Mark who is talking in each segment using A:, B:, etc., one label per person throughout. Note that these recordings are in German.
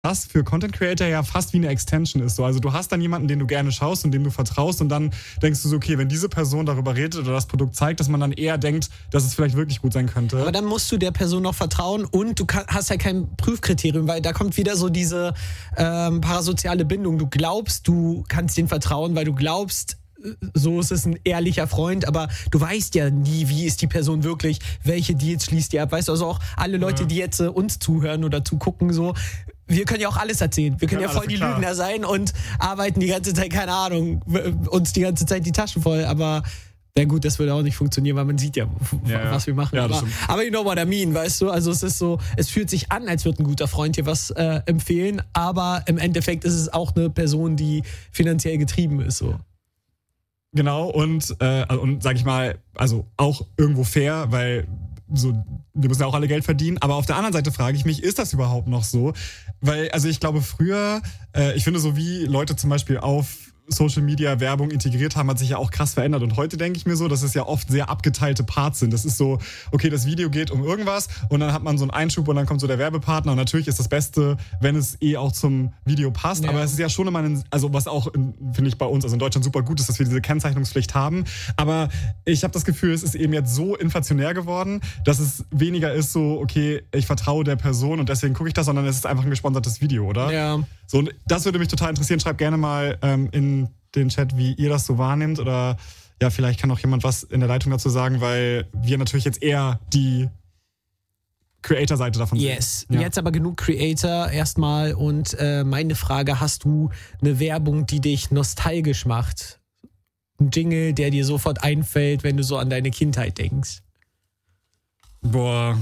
A: das für Content Creator ja fast wie eine Extension ist. So. Also du hast dann jemanden, den du gerne schaust und dem du vertraust und dann denkst du so, okay, wenn diese Person darüber redet oder das Produkt zeigt, dass man dann eher denkt, dass es vielleicht wirklich gut sein könnte.
B: Aber dann musst du der Person noch vertrauen und du hast ja kein Prüfkriterium, weil da kommt wieder so diese parasoziale Bindung. Du glaubst, du kannst denen vertrauen, weil du glaubst, so ist es ein ehrlicher Freund, aber du weißt ja nie, wie ist die Person wirklich, welche Deals schließt die ab. Weißt du, also auch alle Leute, die jetzt uns zuhören oder zugucken, so, wir können ja auch alles erzählen. Wir können ja voll die Lügner sein und arbeiten die ganze Zeit, keine Ahnung, uns die ganze Zeit die Taschen voll, aber ja gut, das würde auch nicht funktionieren, weil man sieht ja, was wir machen.
A: Ja,
B: aber you know what I mean, weißt du? Also es ist so, es fühlt sich an, als würde ein guter Freund dir was empfehlen, aber im Endeffekt ist es auch eine Person, die finanziell getrieben ist, so.
A: Genau, und sag ich mal, also auch irgendwo fair, weil so, wir müssen ja auch alle Geld verdienen, aber auf der anderen Seite frage ich mich, ist das überhaupt noch so? Weil, also ich glaube früher, ich finde so wie Leute zum Beispiel auf Social Media Werbung integriert haben, hat sich ja auch krass verändert. Und heute denke ich mir so, dass es ja oft sehr abgeteilte Parts sind. Das ist so, okay, das Video geht um irgendwas und dann hat man so einen Einschub und dann kommt so der Werbepartner und natürlich ist das Beste, wenn es auch zum Video passt. Ja. Aber es ist ja schon immer also was auch, finde ich, bei uns, also in Deutschland super gut ist, dass wir diese Kennzeichnungspflicht haben. Aber ich habe das Gefühl, es ist eben jetzt so inflationär geworden, dass es weniger ist so, okay, ich vertraue der Person und deswegen gucke ich das, sondern es ist einfach ein gesponsertes Video, oder?
B: Ja.
A: So, und das würde mich total interessieren. Schreibt gerne mal in den Chat, wie ihr das so wahrnehmt oder ja, vielleicht kann auch jemand was in der Leitung dazu sagen, weil wir natürlich jetzt eher die Creator-Seite davon sehen.
B: Yes, jetzt aber genug Creator erstmal und meine Frage, hast du eine Werbung, die dich nostalgisch macht? Ein Jingle, der dir sofort einfällt, wenn du so an deine Kindheit denkst?
A: Boah,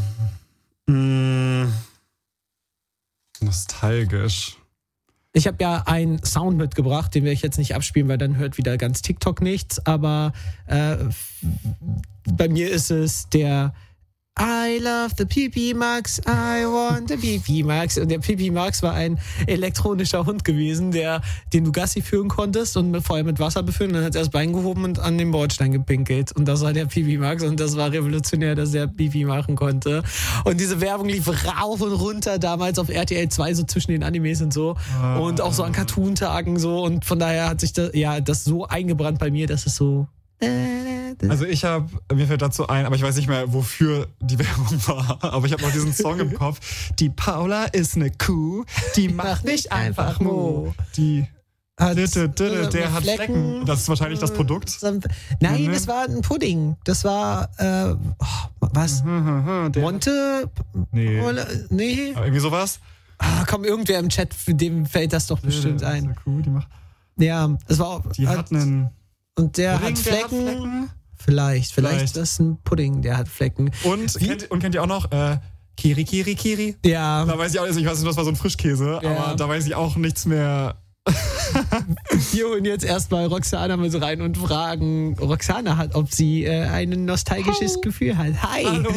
A: nostalgisch.
B: Ich habe ja einen Sound mitgebracht, den werde ich jetzt nicht abspielen, weil dann hört wieder ganz TikTok nichts. Aber bei mir ist es der I love the Pipi Max, I want the Pipi Max. Und der Pipi Max war ein elektronischer Hund gewesen, den du Gassi führen konntest und vorher mit Wasser befüllen. Dann hat er das Bein gehoben und an den Bordstein gepinkelt. Und das war der Pipi Max und das war revolutionär, dass er Pipi machen konnte. Und diese Werbung lief rauf und runter damals auf RTL 2, so zwischen den Animes und so. Und auch so an Cartoon-Tagen so. Und von daher hat sich das so eingebrannt bei mir, dass es so...
A: Also mir fällt dazu ein, aber ich weiß nicht mehr, wofür die Werbung war, aber ich habe noch diesen Song im Kopf. Die Paula ist eine Kuh, die macht nicht einfach Mo. Der hat Flecken. Das ist wahrscheinlich das Produkt.
B: Nein, das war ein Pudding. Das war, was? Monte? Nee.
A: Aber irgendwie sowas?
B: Komm, irgendwer im Chat, für dem fällt das doch bestimmt ein.
A: Ist eine Kuh, die macht...
B: Ja, es war auch...
A: Die hat einen...
B: Und der hat Flecken. Vielleicht ist das ein Pudding, der hat Flecken.
A: Und kennt ihr auch noch Kiri?
B: Ja.
A: Da weiß ich auch, ich weiß nicht, das war so ein Frischkäse,
B: ja.
A: Aber da weiß ich auch nichts mehr.
B: Wir holen jetzt erstmal Roxana mit rein und fragen Roxana, ob sie ein nostalgisches Gefühl hat. Hi!
A: Hallo.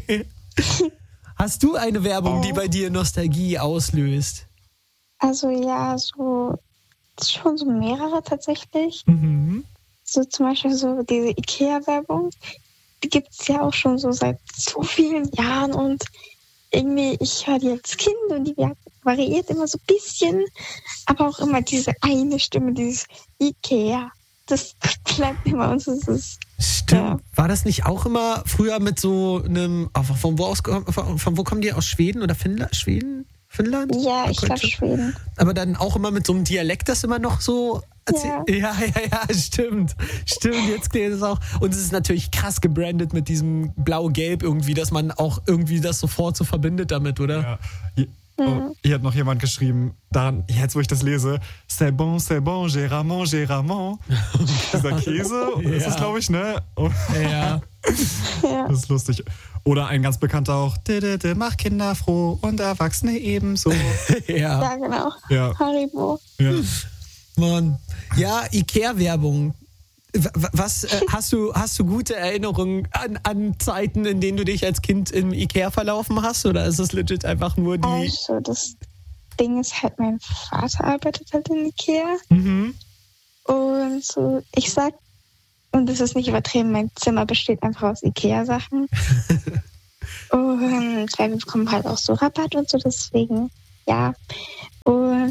B: Hast du eine Werbung, die bei dir Nostalgie auslöst?
C: Also ja, schon so mehrere tatsächlich.
B: Mhm.
C: So zum Beispiel so diese Ikea-Werbung, die gibt es ja auch schon so seit so vielen Jahren und irgendwie, ich höre die als Kind und die variiert immer so ein bisschen, aber auch immer diese eine Stimme, dieses Ikea, das bleibt immer und das ist...
B: Stimmt.
C: Ja.
B: War das nicht auch immer früher mit so einem, von wo kommen die, aus Schweden oder Finnland? Finnland?
C: Ja, ich glaube Schweden.
B: Aber dann auch immer mit so einem Dialekt, das immer noch so... Ja, stimmt. Jetzt klingt es auch. Und es ist natürlich krass gebrandet mit diesem Blau-Gelb irgendwie, dass man auch irgendwie das sofort so verbindet damit, oder?
A: Ja. Hier hat noch jemand geschrieben, jetzt wo ich das lese, c'est bon, j'ai ramon. Dieser Käse, ist das, glaube ich, ne?
B: Ja.
A: Das ist lustig. Oder ein ganz bekannter auch, mach Kinder froh und Erwachsene ebenso.
C: Ja, genau.
A: Ja.
C: Haribo.
A: Ja.
B: Mann. Ja, Ikea-Werbung. Was hast du gute Erinnerungen an Zeiten, in denen du dich als Kind im Ikea verlaufen hast? Oder ist es legit einfach nur die...
C: Also, das Ding ist halt, mein Vater arbeitet halt in Ikea.
B: Mhm.
C: Und so, ich sag, und das ist nicht übertrieben, mein Zimmer besteht einfach aus Ikea-Sachen. Und weil wir bekommen halt auch so Rabatt und so, deswegen, ja.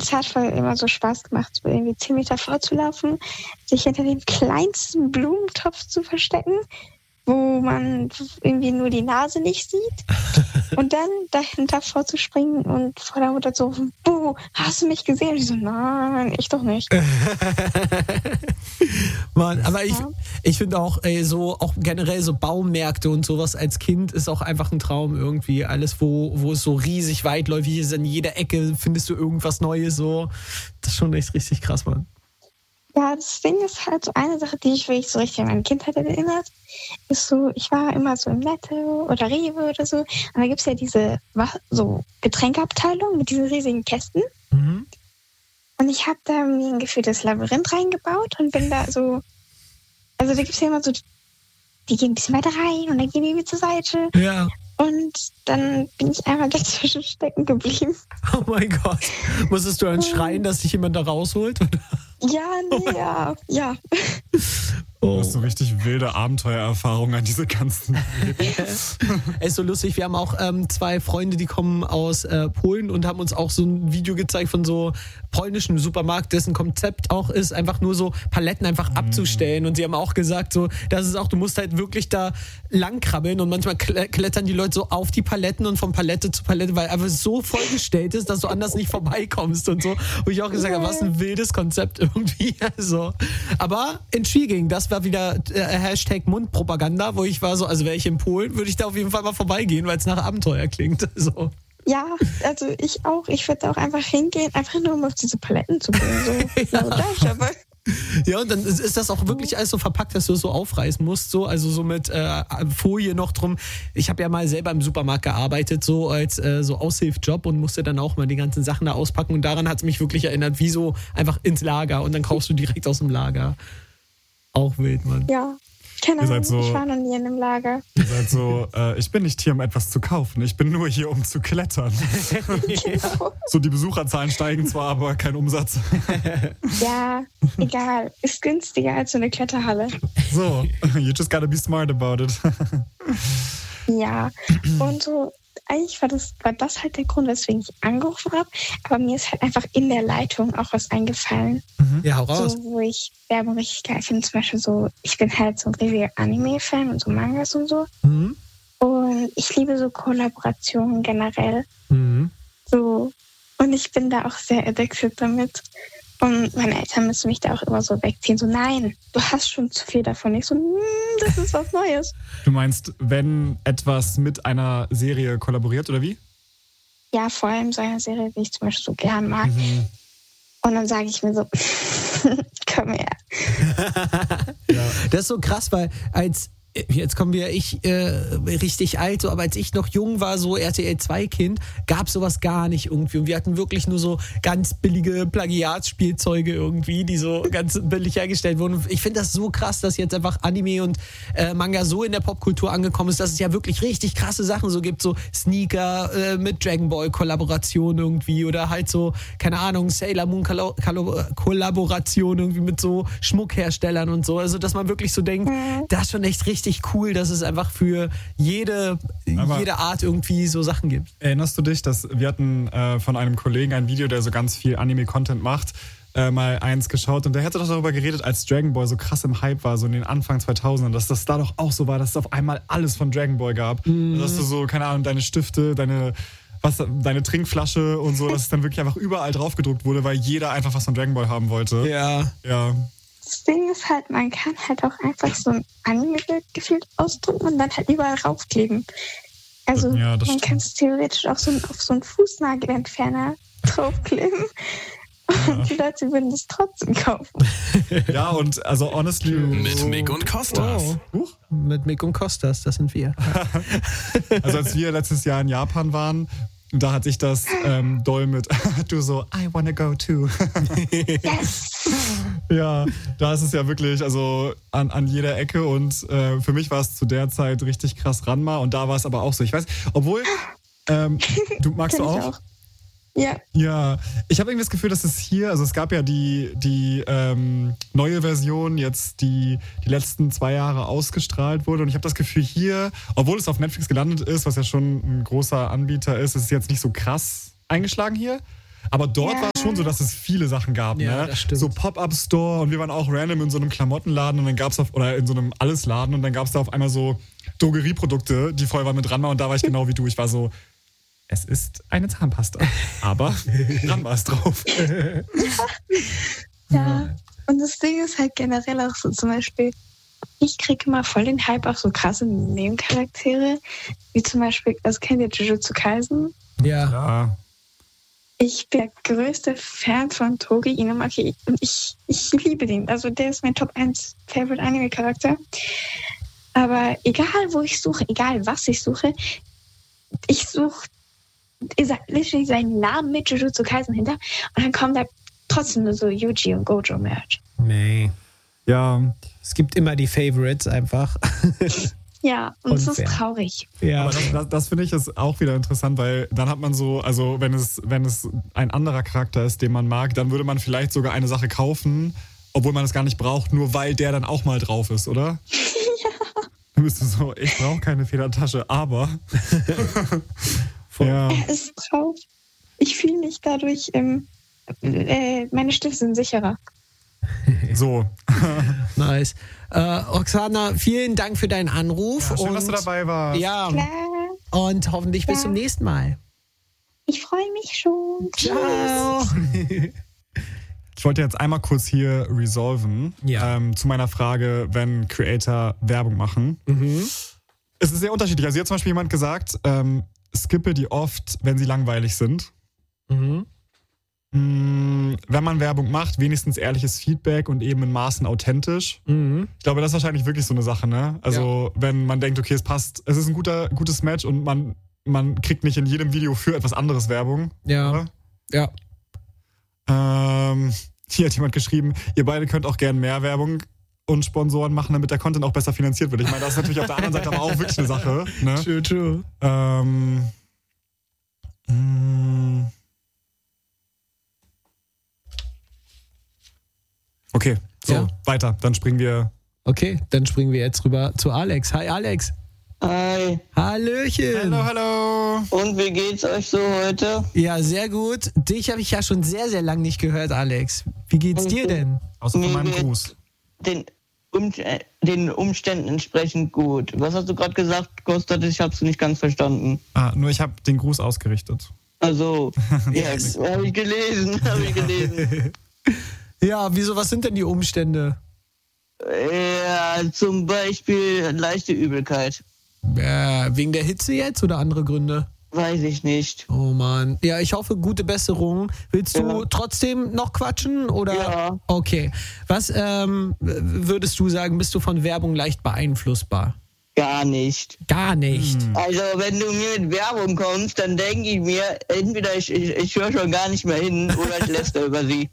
C: Und es hat voll immer so Spaß gemacht, so irgendwie 10 Meter vorzulaufen, sich hinter dem kleinsten Blumentopf zu verstecken, wo man irgendwie nur die Nase nicht sieht. Und dann dahinter vorzuspringen und vor der Mutter zu rufen, Buh, hast du mich gesehen? Und ich so, nein, ich doch nicht.
B: Mann, aber ich finde auch, so auch generell so Baumärkte und sowas als Kind ist auch einfach ein Traum irgendwie. Alles, wo es so riesig weitläufig ist, an jeder Ecke findest du irgendwas Neues so. Das ist schon echt richtig krass, Mann.
C: Ja, das Ding ist halt so eine Sache, die ich wirklich so richtig an meine Kindheit erinnert, ist so, ich war immer so im Netto oder Rewe oder so. Und da gibt es ja diese so Getränkeabteilung mit diesen riesigen Kästen.
B: Mhm.
C: Und ich habe da mir ein gefühltes Labyrinth reingebaut und bin da so, also da gibt es ja immer so, die gehen ein bisschen weiter rein und dann gehen die wieder zur Seite.
B: Ja.
C: Und dann bin ich einmal dazwischen stecken geblieben.
B: Oh mein Gott. Musstest du dann schreien, dass dich jemand da rausholt?
C: Ja, nee, ja.
A: Du hast so richtig wilde Abenteuererfahrungen an diese ganzen.
B: Ist so lustig, wir haben auch 2 Freunde, die kommen aus Polen und haben uns auch so ein Video gezeigt von so polnischen Supermarkt, dessen Konzept auch ist, einfach nur so Paletten einfach abzustellen. Und sie haben auch gesagt, so, das ist auch, du musst halt wirklich da langkrabbeln und manchmal klettern die Leute so auf die Paletten und von Palette zu Palette, weil einfach so vollgestellt ist, dass du anders nicht vorbeikommst und so. Wo ich auch gesagt habe, was ein wildes Konzept irgendwie. Also. Aber intriguing, das war wieder Hashtag Mundpropaganda, wo ich war so, also wäre ich in Polen, würde ich da auf jeden Fall mal vorbeigehen, weil es nach Abenteuer klingt. So.
C: Ja, also ich auch. Ich würde auch einfach hingehen, einfach nur um auf diese Paletten zu gehen. So, ja. Da ich aber.
B: Ja, und dann ist das auch wirklich alles so verpackt, dass du es so aufreißen musst, so, also so mit Folie noch drum. Ich habe ja mal selber im Supermarkt gearbeitet, so als so Aushilfsjob und musste dann auch mal die ganzen Sachen da auspacken und daran hat es mich wirklich erinnert, wie so einfach ins Lager und dann kaufst du direkt aus dem Lager. Auch wild, Mann.
C: Ja, keine Ahnung,
A: so,
C: ich war noch nie in einem Lager.
A: Ihr seid so, ich bin nicht hier, um etwas zu kaufen, ich bin nur hier, um zu klettern.
C: Genau.
A: So, die Besucherzahlen steigen zwar, aber kein Umsatz.
C: Ja, egal. Ist günstiger als so eine Kletterhalle.
A: So, you just gotta be smart about it.
C: Ja, und so, eigentlich war das halt der Grund, weswegen ich angerufen habe. Aber mir ist halt einfach in der Leitung auch was eingefallen.
B: Ja, hau raus.
C: So, wo ich Werbung richtig geil finde. Zum Beispiel so, ich bin halt so ein riesiger Anime-Fan und so Mangas und so.
B: Mhm.
C: Und ich liebe so Kollaborationen generell.
B: Mhm.
C: So. Und ich bin da auch sehr addicted damit. Und meine Eltern müssen mich da auch immer so wegziehen. So, nein, du hast schon zu viel davon. Ich so, das ist was Neues.
A: Du meinst, wenn etwas mit einer Serie kollaboriert, oder wie?
C: Ja, vor allem so eine Serie, die ich zum Beispiel so gern mag.
A: Mhm.
C: Und dann sage ich mir so, komm her.
B: Ja. Das ist so krass, weil jetzt kommen wir richtig alt, so, aber als ich noch jung war, so RTL 2 Kind, gab es sowas gar nicht irgendwie. Und wir hatten wirklich nur so ganz billige Plagiatsspielzeuge irgendwie, die so ganz billig hergestellt wurden. Und ich finde das so krass, dass jetzt einfach Anime und Manga so in der Popkultur angekommen ist, dass es ja wirklich richtig krasse Sachen so gibt, so Sneaker mit Dragon Ball Kollaboration irgendwie oder halt so, keine Ahnung, Sailor Moon Kollaboration irgendwie mit so Schmuckherstellern und so. Also, dass man wirklich so denkt, das ist schon echt richtig cool, dass es einfach für jede Art irgendwie so Sachen gibt.
A: Erinnerst du dich, dass wir hatten von einem Kollegen ein Video, der so ganz viel Anime-Content macht, mal eins geschaut und der hätte doch darüber geredet, als Dragon Ball so krass im Hype war, so in den Anfang 2000ern, dass das da doch auch so war, dass es auf einmal alles von Dragon Ball gab. Dass du so, keine Ahnung, deine Stifte, deine Trinkflasche und so, dass es dann wirklich einfach überall drauf gedruckt wurde, weil jeder einfach was von Dragon Ball haben wollte.
B: Ja.
C: Das Ding ist halt, man kann halt auch einfach so ein Anime-Bild gefühlt ausdrucken und dann halt überall raufkleben. Also
A: Ja, das
C: man
A: stimmt.
C: kann es theoretisch auch so auf so einen Fußnagelentferner draufkleben. Und die Leute würden das trotzdem kaufen.
A: Ja, und also honestly...
D: Mit Mick und Kostas.
A: Huch.
B: Mit Mick und Kostas, das sind wir.
A: Also als wir letztes Jahr in Japan waren, da hatte ich das doll mit du so, I wanna go too.
C: Yes!
A: Ja, da ist es ja wirklich also an jeder Ecke und für mich war es zu der Zeit richtig krass Ranma und da war es aber auch so. Ich weiß, obwohl, du magst du
C: Kenn ich
A: auch?
C: Ja.
A: Ja, ich habe irgendwie das Gefühl, dass es hier, also es gab ja die neue Version jetzt, die letzten 2 Jahre ausgestrahlt wurde und ich habe das Gefühl hier, obwohl es auf Netflix gelandet ist, was ja schon ein großer Anbieter ist es jetzt nicht so krass eingeschlagen hier. Aber dort war es schon so, dass es viele Sachen gab.
B: Ja,
A: ne?
B: das stimmt.
A: So Pop-Up-Store und wir waren auch random in so einem Klamottenladen und dann gab's oder in so einem Allesladen und dann gab es da auf einmal so Drogerieprodukte, die voll waren mit Ranma und da war ich genau wie du. Ich war so, es ist eine Zahnpasta, aber Ranma ist drauf.
C: Ja, und das Ding ist halt generell auch so zum Beispiel, ich kriege immer voll den Hype auf so krasse Nebencharaktere, wie zum Beispiel, also kennt ihr Jujutsu Kaisen?
B: Ja.
A: Ja.
C: Ich bin der größte Fan von Togi Inumaki und ich liebe den. Also der ist mein Top 1 Favorite Anime-Charakter. Aber egal, wo ich suche, egal was ich suche literally seinen Namen mit Jujutsu Kaisen hinter und dann kommt da trotzdem nur so Yuji und Gojo Merch.
B: Nee.
A: Ja,
B: Es gibt immer die Favorites einfach.
C: Ja, und das
B: Unfair.
C: ist traurig.
B: Ja.
A: aber das finde ich ist auch wieder interessant, weil dann hat man so, also wenn es ein anderer Charakter ist, den man mag, dann würde man vielleicht sogar eine Sache kaufen, obwohl man es gar nicht braucht, nur weil der dann auch mal drauf ist, oder? Ja. Dann bist du so, ich brauche keine Federtasche, aber... ja.
C: Es ist traurig. Ich fühle mich dadurch, meine Stifte sind sicherer.
A: So.
B: Nice. Oksana, vielen Dank für deinen Anruf.
A: Ja, schön, dass du dabei warst.
B: Ja,
C: Klar,
B: und hoffentlich bis
C: Ja.
B: zum nächsten Mal.
C: ich freue mich schon.
B: Ciao.
A: Ich wollte jetzt einmal kurz hier resolven
B: Ja.
A: zu meiner Frage, wenn Creator Werbung machen. Es ist sehr unterschiedlich. Also hier hat zum Beispiel jemand gesagt, skippe die oft, wenn sie langweilig sind.
B: Mhm.
A: Wenn man Werbung macht, wenigstens ehrliches Feedback und eben in Maßen authentisch.
B: Mhm.
A: Ich glaube, das ist wahrscheinlich wirklich so eine Sache, ne? Also wenn man denkt, okay, es passt, es ist ein gutes Match und man kriegt nicht in jedem Video für etwas anderes Werbung.
B: Ja.
A: Oder?
B: Ja.
A: Hier hat jemand geschrieben, ihr beide könnt auch gern mehr Werbung und Sponsoren machen, damit der Content auch besser finanziert wird. Ich meine, das ist natürlich auf der anderen Seite aber auch wirklich eine Sache. Ne?
B: True.
A: Okay, so,
B: Ja.
A: weiter. Dann springen wir.
B: Okay, dann springen wir jetzt rüber zu Alex. Hi Alex.
E: Hi,
B: Hallöchen.
A: Hallo.
E: und wie geht's euch so heute?
B: Ja, sehr gut. Dich habe ich ja schon sehr, sehr lang nicht gehört, Alex. Wie geht's dir denn?
A: Außer von
E: Mir
A: meinem
E: geht's
A: Gruß.
E: Den Umständen entsprechend gut. Was hast du gerade gesagt, Kostat? Ich hab's nicht ganz verstanden.
A: Nur ich habe den Gruß ausgerichtet.
E: Also, ja, habe ich gelesen.
B: Ja, wieso, was sind denn die Umstände?
E: Ja, zum Beispiel leichte Übelkeit.
B: Wegen der Hitze jetzt oder andere Gründe?
E: Weiß ich nicht.
B: Oh Mann. Ja, ich hoffe, gute Besserung. Willst du
E: Ja.
B: trotzdem noch quatschen? Oder?
E: Ja.
B: Okay. Was würdest du sagen, bist du von Werbung leicht beeinflussbar?
E: Gar nicht.
B: Gar nicht.
E: Also, wenn du mir mit Werbung kommst, dann denke ich mir, entweder ich höre schon gar nicht mehr hin oder ich lästere über sie.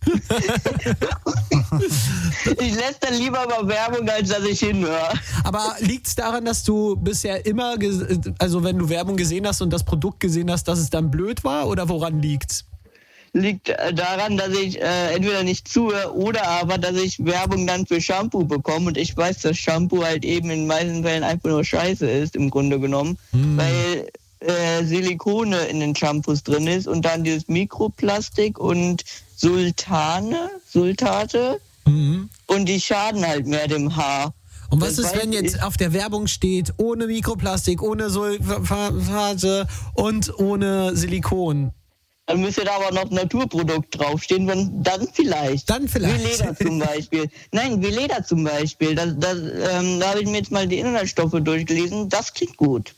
E: Ich lästere lieber über Werbung, als dass ich hinhöre.
B: Aber liegt es daran, dass du bisher immer, also wenn du Werbung gesehen hast und das Produkt gesehen hast, dass es dann blöd war? Oder woran liegt's?
E: Liegt daran, dass ich entweder nicht zuhöre oder aber, dass ich Werbung dann für Shampoo bekomme und ich weiß, dass Shampoo halt eben in den meisten Fällen einfach nur Scheiße ist, im Grunde genommen, weil Silikone in den Shampoos drin ist und dann dieses Mikroplastik und Sultate und die schaden halt mehr dem Haar.
B: Und was
E: Das
B: ist, wenn
E: weiß
B: jetzt
E: ich.
B: auf der Werbung steht, ohne Mikroplastik, ohne Sulfate und ohne Silikon?
E: Dann müsste da aber noch Naturprodukt draufstehen, dann vielleicht.
B: Dann vielleicht.
E: Wie Leder zum Beispiel. Nein, wie Leder zum Beispiel. Da habe ich mir jetzt mal die Inhaltsstoffe durchgelesen. Das klingt gut.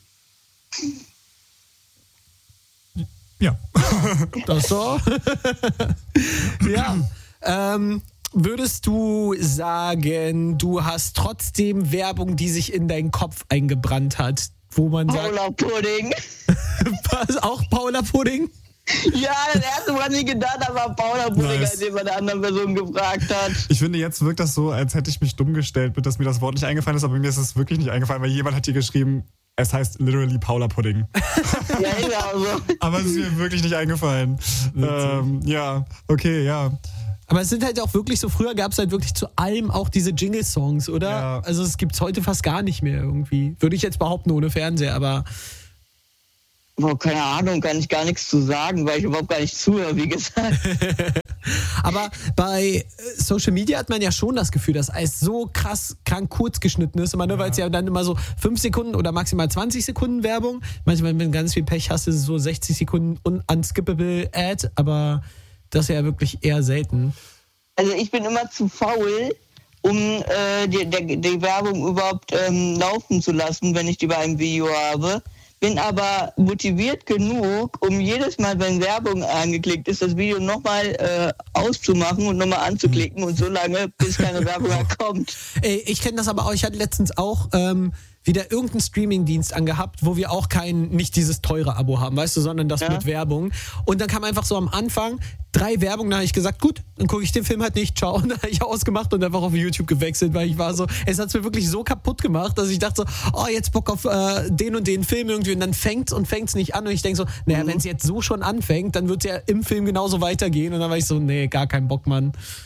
A: Ja.
B: Das so? Ja. Würdest du sagen, du hast trotzdem Werbung, die sich in deinen Kopf eingebrannt hat, wo man sagt,
E: Paula Pudding.
B: was, auch Paula Pudding?
E: Ja, das erste, woran ich gedacht habe, war Paula Pudding,
A: Nice.
E: als jemand der anderen Person gefragt hat.
A: Ich finde, jetzt wirkt das so, als hätte ich mich dumm gestellt, dass mir das Wort nicht eingefallen ist, aber mir ist es wirklich nicht eingefallen, weil jemand hat hier geschrieben, es heißt literally Paula Pudding.
E: Ja, ist auch so.
A: Aber es ist mir wirklich nicht eingefallen. Ja, okay, ja.
B: Aber es sind halt auch wirklich so, früher gab es halt wirklich zu allem auch diese Jingle-Songs, oder?
A: Ja.
B: Also es gibt es heute fast gar nicht mehr irgendwie. Würde ich jetzt behaupten, ohne Fernseher, aber
E: Keine Ahnung, kann ich gar nichts zu sagen, weil ich überhaupt gar nicht zuhöre, wie gesagt.
B: Aber bei Social Media hat man ja schon das Gefühl, dass alles so krass krank kurz geschnitten ist, immer, ne? Weil es ja dann immer so 5 Sekunden oder maximal 20 Sekunden Werbung. Manchmal, wenn du ganz viel Pech hast, ist es so 60 Sekunden unskippable Ad, aber das ist ja wirklich eher selten.
E: Also ich bin immer zu faul, um die Werbung überhaupt laufen zu lassen, wenn ich die bei einem Video habe. Bin aber motiviert genug, um jedes Mal, wenn Werbung angeklickt ist, das Video nochmal auszumachen und nochmal anzuklicken und so lange, bis keine Werbung mehr kommt.
B: Ey, ich kenne das aber auch. Ich hatte letztens auch wieder irgendeinen Streamingdienst angehabt, wo wir auch nicht dieses teure Abo haben, weißt du, sondern das mit Werbung. Und dann kam einfach so am Anfang 3 Werbungen, da habe ich gesagt, gut, dann gucke ich den Film halt nicht, ciao. Und dann habe ich ausgemacht und einfach auf YouTube gewechselt, weil ich war so, es hat es mir wirklich so kaputt gemacht, dass ich dachte so, oh, jetzt Bock auf den und den Film irgendwie und dann fängt's nicht an und ich denke so, naja, wenn es jetzt so schon anfängt, dann wird es ja im Film genauso weitergehen und dann war ich so, nee, gar kein Bock, Mann.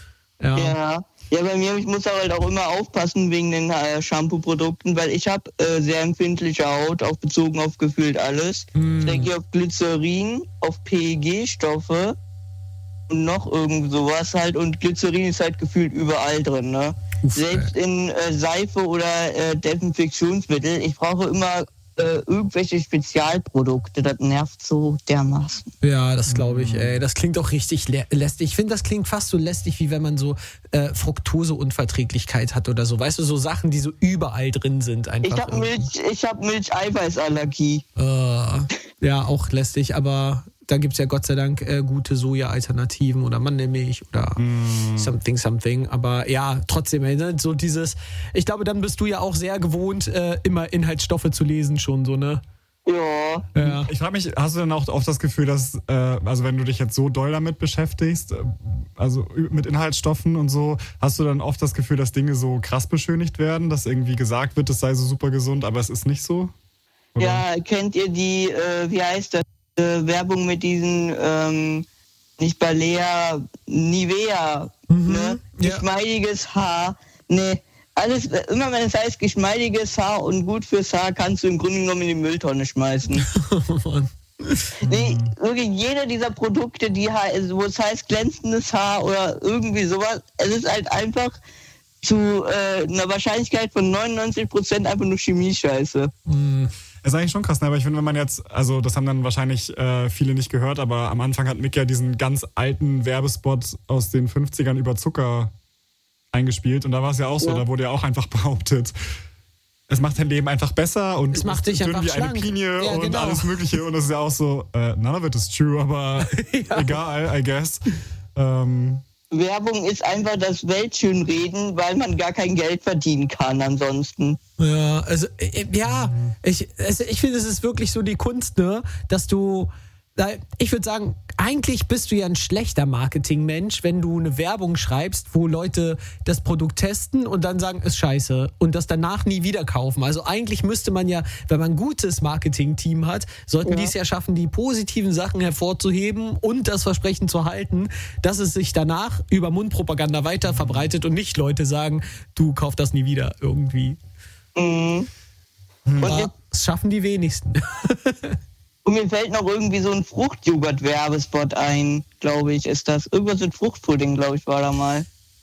E: Ja, bei mir, ich muss halt auch immer aufpassen wegen den Shampoo-Produkten, weil ich habe sehr empfindliche Haut, auch bezogen auf gefühlt alles. Ich denke auf Glycerin, auf PEG-Stoffe und noch irgend sowas halt. Und Glycerin ist halt gefühlt überall drin, ne? Selbst in Seife oder Desinfektionsmittel. Ich brauche immer irgendwelche Spezialprodukte, das nervt so dermaßen.
B: Ja, das glaube ich, ey. Das klingt auch richtig lästig. Ich finde, das klingt fast so lästig, wie wenn man so Fructoseunverträglichkeit hat oder so. Weißt du, so Sachen, die so überall drin sind. Einfach
E: ich hab Milcheiweißallergie.
B: Ja, auch lästig, aber da gibt es ja Gott sei Dank gute Soja-Alternativen oder Mandelmilch oder something. Aber ja, trotzdem, ne, so dieses, ich glaube, dann bist du ja auch sehr gewohnt, immer Inhaltsstoffe zu lesen schon, so, ne?
E: Ja.
A: Ich frage mich, hast du denn auch oft das Gefühl, dass, also wenn du dich jetzt so doll damit beschäftigst, also mit Inhaltsstoffen und so, hast du dann oft das Gefühl, dass Dinge so krass beschönigt werden, dass irgendwie gesagt wird, es sei so super gesund, aber es ist nicht so? Oder?
E: Ja, kennt ihr die, wie heißt das? Werbung mit diesen, nicht Balea, Nivea, ne? Geschmeidiges Haar, ne? Alles, immer wenn es heißt geschmeidiges Haar und gut fürs Haar, kannst du im Grunde genommen in die Mülltonne schmeißen. Nee, wirklich jeder dieser Produkte, wo es heißt glänzendes Haar oder irgendwie sowas, es ist halt einfach zu einer Wahrscheinlichkeit von 99% einfach nur Chemie-Scheiße.
A: Ist eigentlich schon krass, ne? Aber ich finde, wenn man jetzt, also das haben dann wahrscheinlich viele nicht gehört, aber am Anfang hat Mick ja diesen ganz alten Werbespot aus den 50ern über Zucker eingespielt und da war es ja auch so, da wurde ja auch einfach behauptet, es macht dein Leben einfach besser und
B: es macht dich
A: dünn
B: einfach
A: wie eine
B: schlank.
A: Pinie
B: Ja,
A: und
B: genau.
A: alles mögliche und es ist ja auch so, none of it is true, aber egal, I guess.
E: Werbung ist einfach das Weltschönreden, weil man gar kein Geld verdienen kann ansonsten.
B: Ja, also, ich finde, es ist wirklich so die Kunst, ne, dass du, ich würde sagen, eigentlich bist du ja ein schlechter Marketingmensch, wenn du eine Werbung schreibst, wo Leute das Produkt testen und dann sagen, ist scheiße und das danach nie wieder kaufen. Also eigentlich müsste man ja, wenn man ein gutes Marketing-Team hat, sollten die es ja schaffen, die positiven Sachen hervorzuheben und das Versprechen zu halten, dass es sich danach über Mundpropaganda weiter verbreitet und nicht Leute sagen, du kauf das nie wieder irgendwie.
E: Und
B: Das schaffen die wenigsten.
E: Und mir fällt noch irgendwie so ein Fruchtjoghurt-Werbespot ein, glaube ich, ist das. Irgendwas mit Fruchtpudding, glaube ich, war da mal.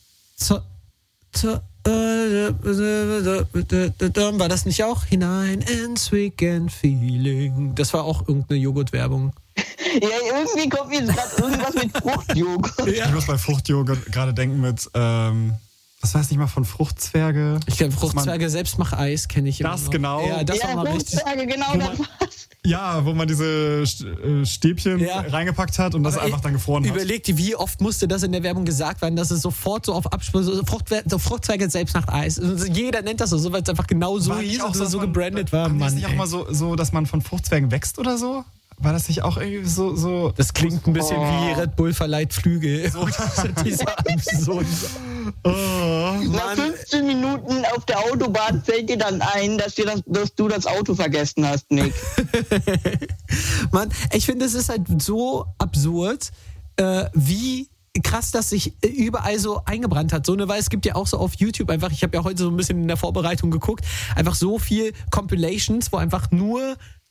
B: War das nicht auch? Hinein ins Weekend Feeling. Das war auch irgendeine Joghurt-Werbung.
E: Ja, irgendwie kommt mir jetzt gerade irgendwas mit Fruchtjoghurt.
A: Ich muss bei Fruchtjoghurt gerade denken mit, was weiß ich mal von Fruchtzwerge.
B: Ich kenne Fruchtzwerge, Selbstmach-Eis kenne ich immer
A: Das
B: noch.
A: genau.
B: Ja, das war mal richtig.
E: Fruchtzwerge, genau das war's.
A: Ja, wo man diese Stäbchen reingepackt hat und das einfach dann gefroren hat.
B: Überleg dir, wie oft musste das in der Werbung gesagt werden, dass es sofort so auf Abspruch, so Fruchtzwerge Selbstmacht-Eis. Jeder nennt das so, weil es einfach genau so hieß und so gebrandet war.
A: Mann, ist
B: Mann,
A: nicht auch mal so, dass man von Fruchtzwergen wächst oder so? War das nicht auch irgendwie so?
B: Das klingt ein bisschen wie Red Bull verleiht Flügel. So, dieser absurd.
E: Nach 15 Minuten auf der Autobahn fällt dir dann ein, dass du das Auto vergessen hast, Nick.
B: Mann, ich finde, es ist halt so absurd, wie krass, dass sich überall so eingebrannt hat. So, ne, weil es gibt ja auch so auf YouTube einfach, ich habe ja heute so ein bisschen in der Vorbereitung geguckt, einfach so viel Compilations, wo einfach nur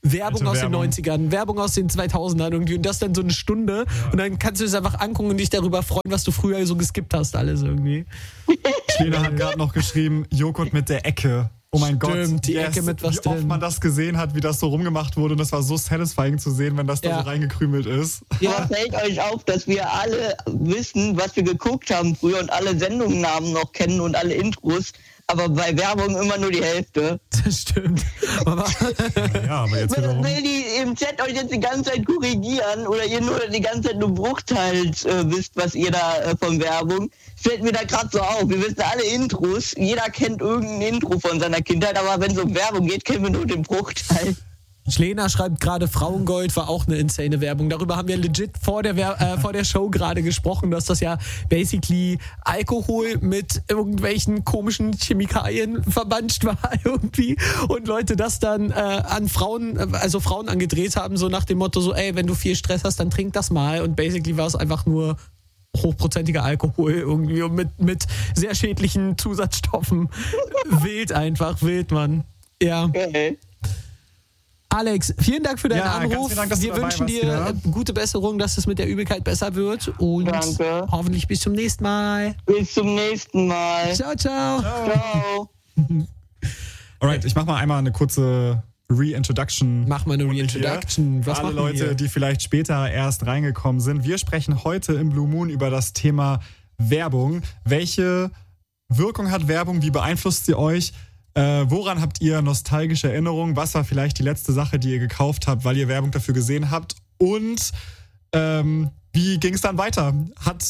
B: Werbung aus den 90ern, Werbung aus den 2000ern irgendwie und das dann so eine Stunde und dann kannst du es einfach angucken und dich darüber freuen, was du früher so geskippt hast, alles irgendwie.
A: Schlena hat gerade noch geschrieben, Joghurt mit der Ecke. Oh mein Gott,
B: die Ecke mit was
A: wie oft
B: drin.
A: man das gesehen hat, wie das so rumgemacht wurde und das war so satisfying zu sehen, wenn das da so reingekrümelt ist.
E: Ja, fällt euch auf, dass wir alle wissen, was wir geguckt haben früher und alle Sendungsnamen noch kennen und alle Intros, aber bei Werbung immer nur die Hälfte.
B: Das stimmt. Aber
A: jetzt wiederum.
E: Wenn die im Chat euch jetzt die ganze Zeit korrigieren oder ihr nur die ganze Zeit nur Bruchteils wisst, was ihr da von Werbung, fällt mir da gerade so auf. Wir wissen alle Intros, jeder kennt irgendein Intro von seiner Kindheit, aber wenn es um Werbung geht, kennen wir nur den Bruchteil.
B: Schlena schreibt gerade, Frauengold war auch eine insane Werbung. Darüber haben wir legit vor der Show gerade gesprochen, dass das ja basically Alkohol mit irgendwelchen komischen Chemikalien verbanscht war irgendwie. Und Leute das dann an Frauen angedreht haben, so nach dem Motto so, ey, wenn du viel Stress hast, dann trink das mal. Und basically war es einfach nur hochprozentiger Alkohol irgendwie und mit sehr schädlichen Zusatzstoffen. Wild, Mann. Ja.
E: Okay.
B: Alex, vielen Dank für deinen Anruf.
A: Vielen Dank, dass
B: wir
A: du
B: wünschen
A: dabei
B: dir gute Besserung, dass es mit der Übelkeit besser wird. Und
E: Danke.
B: hoffentlich bis zum nächsten Mal.
E: Bis zum nächsten Mal.
B: Ciao, ciao.
E: Ciao.
A: Alright, ich mach mal einmal eine kurze Reintroduction.
B: Mach mal eine Reintroduction. Was
A: Für alle
B: machen wir
A: Leute,
B: hier?
A: die vielleicht später erst reingekommen sind. Wir sprechen heute im Blue Moon über das Thema Werbung. Welche Wirkung hat Werbung? Wie beeinflusst sie euch? Woran habt ihr nostalgische Erinnerungen? Was war vielleicht die letzte Sache, die ihr gekauft habt, weil ihr Werbung dafür gesehen habt? Und wie ging es dann weiter? Hat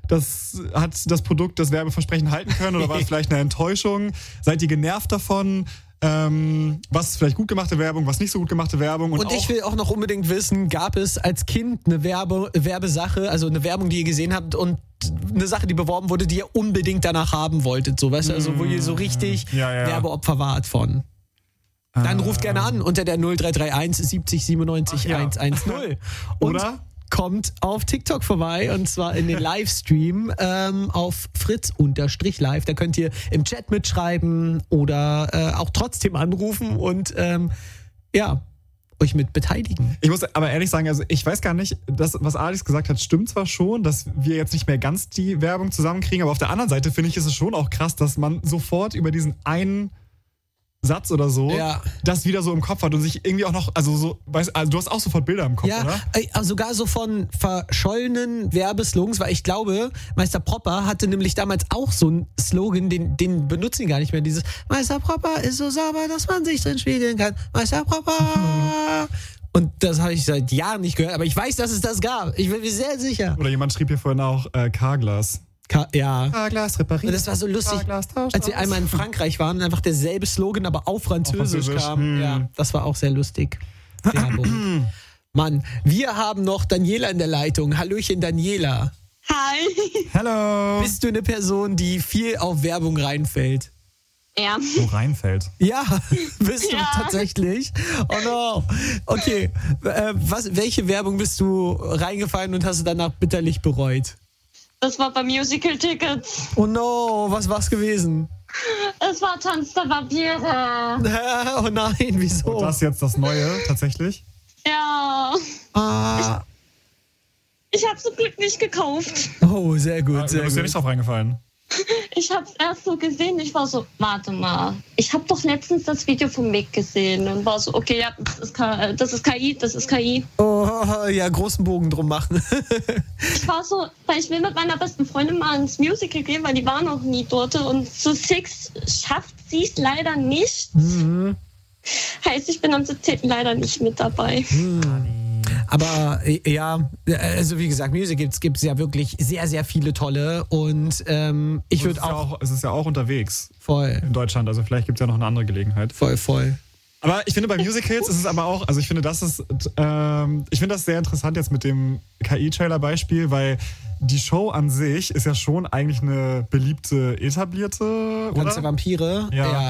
A: das Produkt das Werbeversprechen halten können oder war es vielleicht eine Enttäuschung? Seid ihr genervt davon? Was ist vielleicht gut gemachte Werbung, was nicht so gut gemachte Werbung?
B: Und ich will auch noch unbedingt wissen, gab es als Kind eine Werbesache, also eine Werbung, die ihr gesehen habt und eine Sache, die beworben wurde, die ihr unbedingt danach haben wolltet, so, weißt du, also wo ihr so richtig Werbeopfer wart von. Dann ruft gerne an unter der 0331 70 97 110. Und
A: oder
B: kommt auf TikTok vorbei und zwar in den Livestream auf Fritz_live. Da könnt ihr im Chat mitschreiben oder auch trotzdem anrufen und euch mit beteiligen.
A: Ich muss aber ehrlich sagen, also ich weiß gar nicht, das, was Alex gesagt hat, stimmt zwar schon, dass wir jetzt nicht mehr ganz die Werbung zusammenkriegen, aber auf der anderen Seite finde ich, ist es schon auch krass, dass man sofort über diesen einen Satz oder so, das wieder so im Kopf hat und sich irgendwie auch noch, also du hast auch sofort Bilder im Kopf, oder?
B: Ja, sogar so von verschollenen Werbeslogans, weil ich glaube, Meister Propper hatte nämlich damals auch so einen Slogan, den benutzen die gar nicht mehr, dieses Meister Propper ist so sauber, dass man sich drin spiegeln kann. Meister Propper! Und das habe ich seit Jahren nicht gehört, aber ich weiß, dass es das gab. Ich bin mir sehr sicher.
A: Oder jemand schrieb hier vorhin auch Carglass. Carglass repariert.
B: Und das war so lustig, als wir einmal in Frankreich waren und einfach derselbe Slogan, aber auf Französisch kam. Ja, das war auch sehr lustig. Werbung. Mann, wir haben noch Daniela in der Leitung. Hallöchen, Daniela.
F: Hi.
A: Hello.
B: Bist du eine Person, die viel auf Werbung reinfällt?
F: Ja.
A: So reinfällt.
B: Ja, bist du tatsächlich? Oh no. Okay, welche Werbung bist du reingefallen und hast du danach bitterlich bereut?
F: Das war bei Musical Tickets.
B: Oh no, was war's gewesen?
F: Es war Tanz der Vampire.
B: Oh nein, wieso?
A: Und das jetzt das Neue, tatsächlich?
F: Ja. Ich hab's zum Glück nicht gekauft.
B: Oh, sehr gut, sehr
A: Du bist ja
B: gut.
A: nicht drauf reingefallen.
F: Ich hab's erst so gesehen, ich war so, warte mal, ich hab doch letztens das Video von Mick gesehen und war so, okay, ja, das ist KI.
B: Oh, ja, großen Bogen drum machen.
F: Ich war so, weil ich will mit meiner besten Freundin mal ins Musical gehen, weil die war noch nie dort und zu Six schafft sie es leider nicht.
B: Mhm.
F: Heißt, ich bin am 17. leider nicht mit dabei.
B: Aber ja, also wie gesagt, Musicals gibt es ja wirklich sehr, sehr viele tolle und ich würde auch...
A: Es ist ja auch unterwegs
B: Voll.
A: in Deutschland, also vielleicht gibt es ja noch eine andere Gelegenheit.
B: Voll.
A: Aber ich finde, bei Musicals ist es aber auch, also ich finde, das sehr interessant jetzt mit dem KI-Trailer-Beispiel, weil die Show an sich ist ja schon eigentlich eine beliebte, etablierte,
B: Tanz der
A: oder?
B: Vampire?
A: Ja.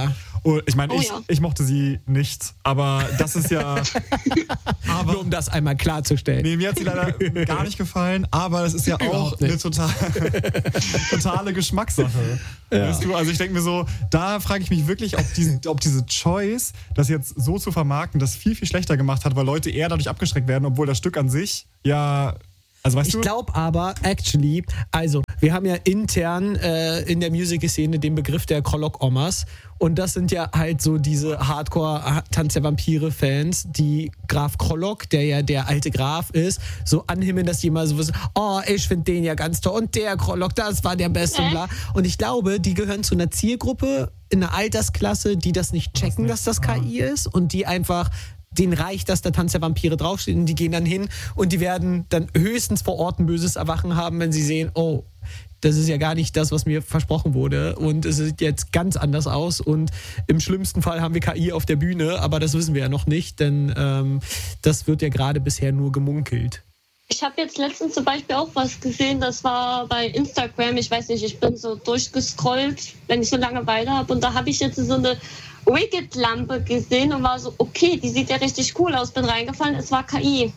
A: Und ich meine,
F: Oh ja.
A: ich mochte sie nicht, aber das ist ja...
B: Nur um das einmal klarzustellen.
A: Nee, mir hat sie leider gar nicht gefallen, aber das ist ja auch
B: Überhaupt nicht.
A: eine totale Geschmackssache. Weißt du? Also ich denke mir so, da frage ich mich wirklich, ob diese Choice, das jetzt so zu vermarkten, das viel, viel schlechter gemacht hat, weil Leute eher dadurch abgeschreckt werden, obwohl das Stück an sich ja... Also weißt
B: Ich
A: du?
B: glaube aber, actually, also wir haben ja intern in der Musical-Szene den Begriff der Krolok-Omas und das sind ja halt so diese Hardcore-Tanz der Vampire-Fans, die Graf Krolok, der ja der alte Graf ist, so anhimmeln, dass die immer so wissen, oh, ich finde den ja ganz toll und der Krolok, das war der Beste und bla. Und ich glaube, die gehören zu einer Zielgruppe in einer Altersklasse, die das nicht checken, dass das KI ist und die einfach... denen reicht, dass der Tanz der Vampire draufsteht und die gehen dann hin und die werden dann höchstens vor Ort ein böses Erwachen haben, wenn sie sehen, oh, das ist ja gar nicht das, was mir versprochen wurde und es sieht jetzt ganz anders aus und im schlimmsten Fall haben wir KI auf der Bühne, aber das wissen wir ja noch nicht, denn das wird ja gerade bisher nur gemunkelt.
F: Ich habe jetzt letztens zum Beispiel auch was gesehen, das war bei Instagram, ich weiß nicht, ich bin so durchgescrollt, wenn ich so Langeweile habe und da habe ich jetzt so eine Wicked-Lampe gesehen und war so, okay, die sieht ja richtig cool aus, bin reingefallen, es war KI.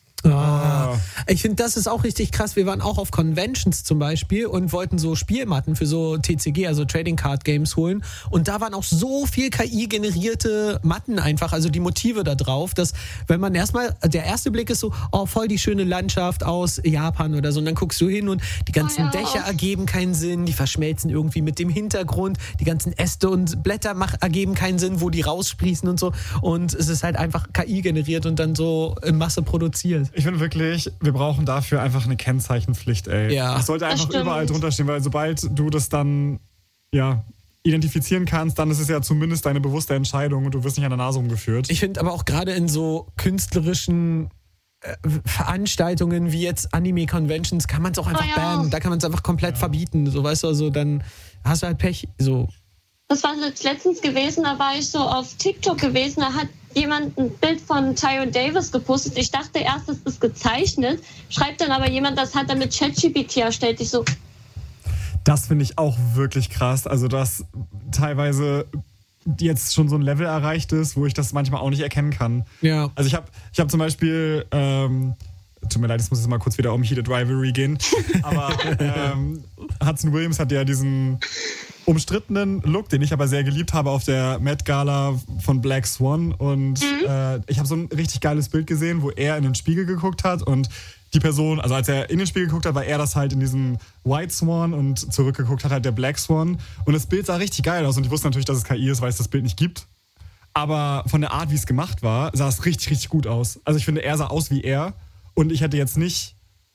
B: Ich finde, das ist auch richtig krass. Wir waren auch auf Conventions zum Beispiel und wollten so Spielmatten für so TCG, also Trading Card Games holen. Und da waren auch so viel KI-generierte Matten einfach, also die Motive da drauf, dass wenn man erstmal, der erste Blick ist so, oh, voll die schöne Landschaft aus Japan oder so. Und dann guckst du hin und die ganzen Dächer ergeben keinen Sinn, die verschmelzen irgendwie mit dem Hintergrund, die ganzen Äste und Blätter ergeben keinen Sinn, wo die raussprießen und so. Und es ist halt einfach KI generiert und dann so in Masse produziert.
A: Ich finde wirklich, wir brauchen dafür einfach eine Kennzeichenpflicht, ey.
B: Ja.
A: Das sollte einfach
F: stimmt.
A: überall drunter stehen, weil sobald du das dann, ja, identifizieren kannst, dann ist es ja zumindest deine bewusste Entscheidung und du wirst nicht an der Nase rumgeführt.
B: Ich finde aber auch gerade in so künstlerischen Veranstaltungen wie jetzt Anime-Conventions kann man es auch einfach bannen. Da kann man es einfach komplett verbieten. So, weißt du, also dann hast du halt Pech. So.
F: Das war jetzt letztens gewesen, da war ich so auf TikTok gewesen, da hat jemand ein Bild von Tyron Davis gepostet. Ich dachte erst, das ist gezeichnet, schreibt dann aber jemand, das hat er mit ChatGPT erstellt. Ich so,
A: Das finde ich auch wirklich krass. Also, dass teilweise jetzt schon so ein Level erreicht ist, wo ich das manchmal auch nicht erkennen kann.
B: Ja.
A: Also ich hab zum Beispiel, tut mir leid, jetzt muss ich mal kurz wieder um Heated Rivalry gehen, aber Hudson Williams hat ja diesen umstrittenen Look, den ich aber sehr geliebt habe auf der Met Gala von Black Swan und ich habe so ein richtig geiles Bild gesehen, wo er in den Spiegel geguckt hat und die Person, also als er in den Spiegel geguckt hat, war er das halt in diesem White Swan und zurückgeguckt hat halt der Black Swan und das Bild sah richtig geil aus und ich wusste natürlich, dass es KI ist, weil es das Bild nicht gibt, aber von der Art, wie es gemacht war, sah es richtig, richtig gut aus. Also ich finde, er sah aus wie er und ich hätte jetzt nicht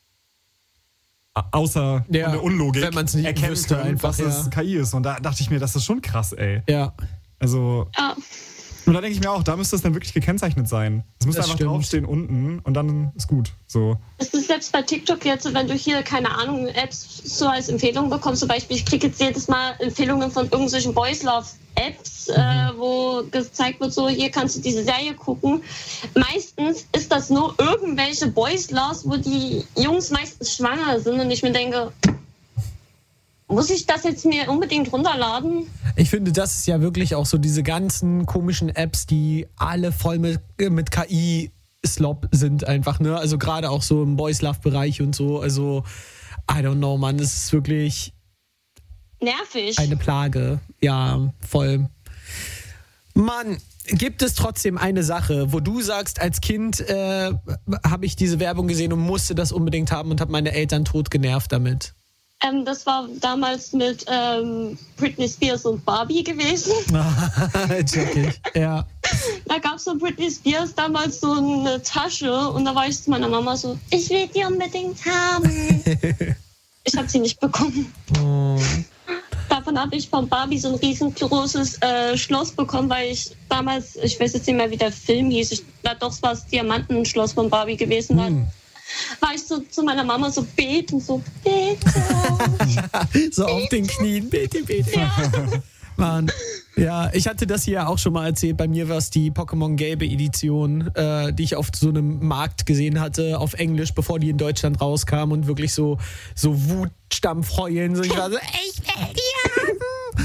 A: außer von der Unlogik
B: wenn man's nicht
A: erkennen
B: wüsste,
A: können,
B: einfach,
A: was es KI ist. Und da dachte ich mir, das ist schon krass, ey.
B: Ja.
A: Also,
F: ja.
A: und da denke ich mir auch, da müsste es dann wirklich gekennzeichnet sein. Es müsste
B: Das
A: einfach
B: stimmt.
A: draufstehen unten und dann ist gut. So.
F: Es ist selbst bei TikTok jetzt, wenn du hier, keine Ahnung, Apps so als Empfehlung bekommst, zum Beispiel, ich kriege jetzt jedes Mal Empfehlungen von irgendwelchen Boys Love Apps, wo gezeigt wird, so, hier kannst du diese Serie gucken. Meistens ist das nur irgendwelche Boys Loves, wo die Jungs meistens schwanger sind und ich mir denke, muss ich das jetzt mir unbedingt runterladen?
B: Ich finde, das ist ja wirklich auch so diese ganzen komischen Apps, die alle voll mit KI-Slop sind einfach, ne? Also gerade auch so im Boys-Love-Bereich und so. Also, I don't know, Mann, es ist wirklich
F: Nervig.
B: eine Plage. Ja, voll. Mann, gibt es trotzdem eine Sache, wo du sagst, als Kind habe ich diese Werbung gesehen und musste das unbedingt haben und habe meine Eltern tot genervt damit?
F: Das war damals mit Britney Spears und Barbie gewesen.
B: Check ich. Ja.
F: Da gab es von Britney Spears damals so eine Tasche und da war ich zu meiner Mama so, ich will die unbedingt haben. Ich habe sie nicht bekommen.
B: Oh.
F: Davon habe ich von Barbie so ein riesengroßes Schloss bekommen, weil ich damals, ich weiß jetzt nicht mehr, wie der Film hieß, es war das Diamantenschloss von Barbie gewesen. War ich so zu meiner Mama so beten, so bitte.
B: So auf den Knien, bitte, bitte.
F: Ja.
B: Mann. Ja, ich hatte das hier auch schon mal erzählt. Bei mir war es die Pokémon Gelbe Edition, die ich auf so einem Markt gesehen hatte, auf Englisch, bevor die in Deutschland rauskam und wirklich so Wutstampf heulen. So, ich war so, ich will die haben.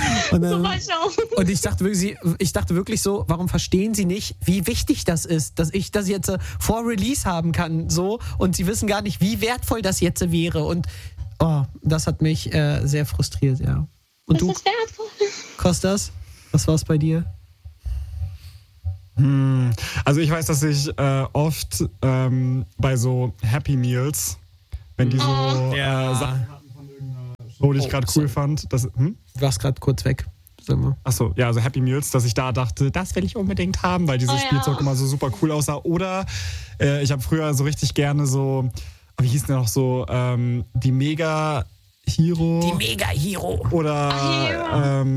B: Und,
F: So war ich auch.
B: und ich dachte wirklich so, warum verstehen sie nicht, wie wichtig das ist, dass ich das jetzt vor Release haben kann, so, und sie wissen gar nicht, wie wertvoll das jetzt wäre. Und das hat mich sehr frustriert, ja. Und
F: Das
B: du,
F: ist wertvoll.
B: Kostas, was war's bei dir?
A: Also ich weiß, dass ich oft bei so Happy Meals, wenn die so Sachen hatten von irgendeiner Show, die ich gerade cool fand,
B: Du warst gerade kurz weg. Sag mal.
A: Achso, ja, also Happy Meals, dass ich da dachte, das will ich unbedingt haben, weil dieses Spielzeug immer so super cool aussah. Oder ich habe früher so richtig gerne so, wie hieß denn noch so, die Mega Hero.
B: Die Mega Hero.
A: Oder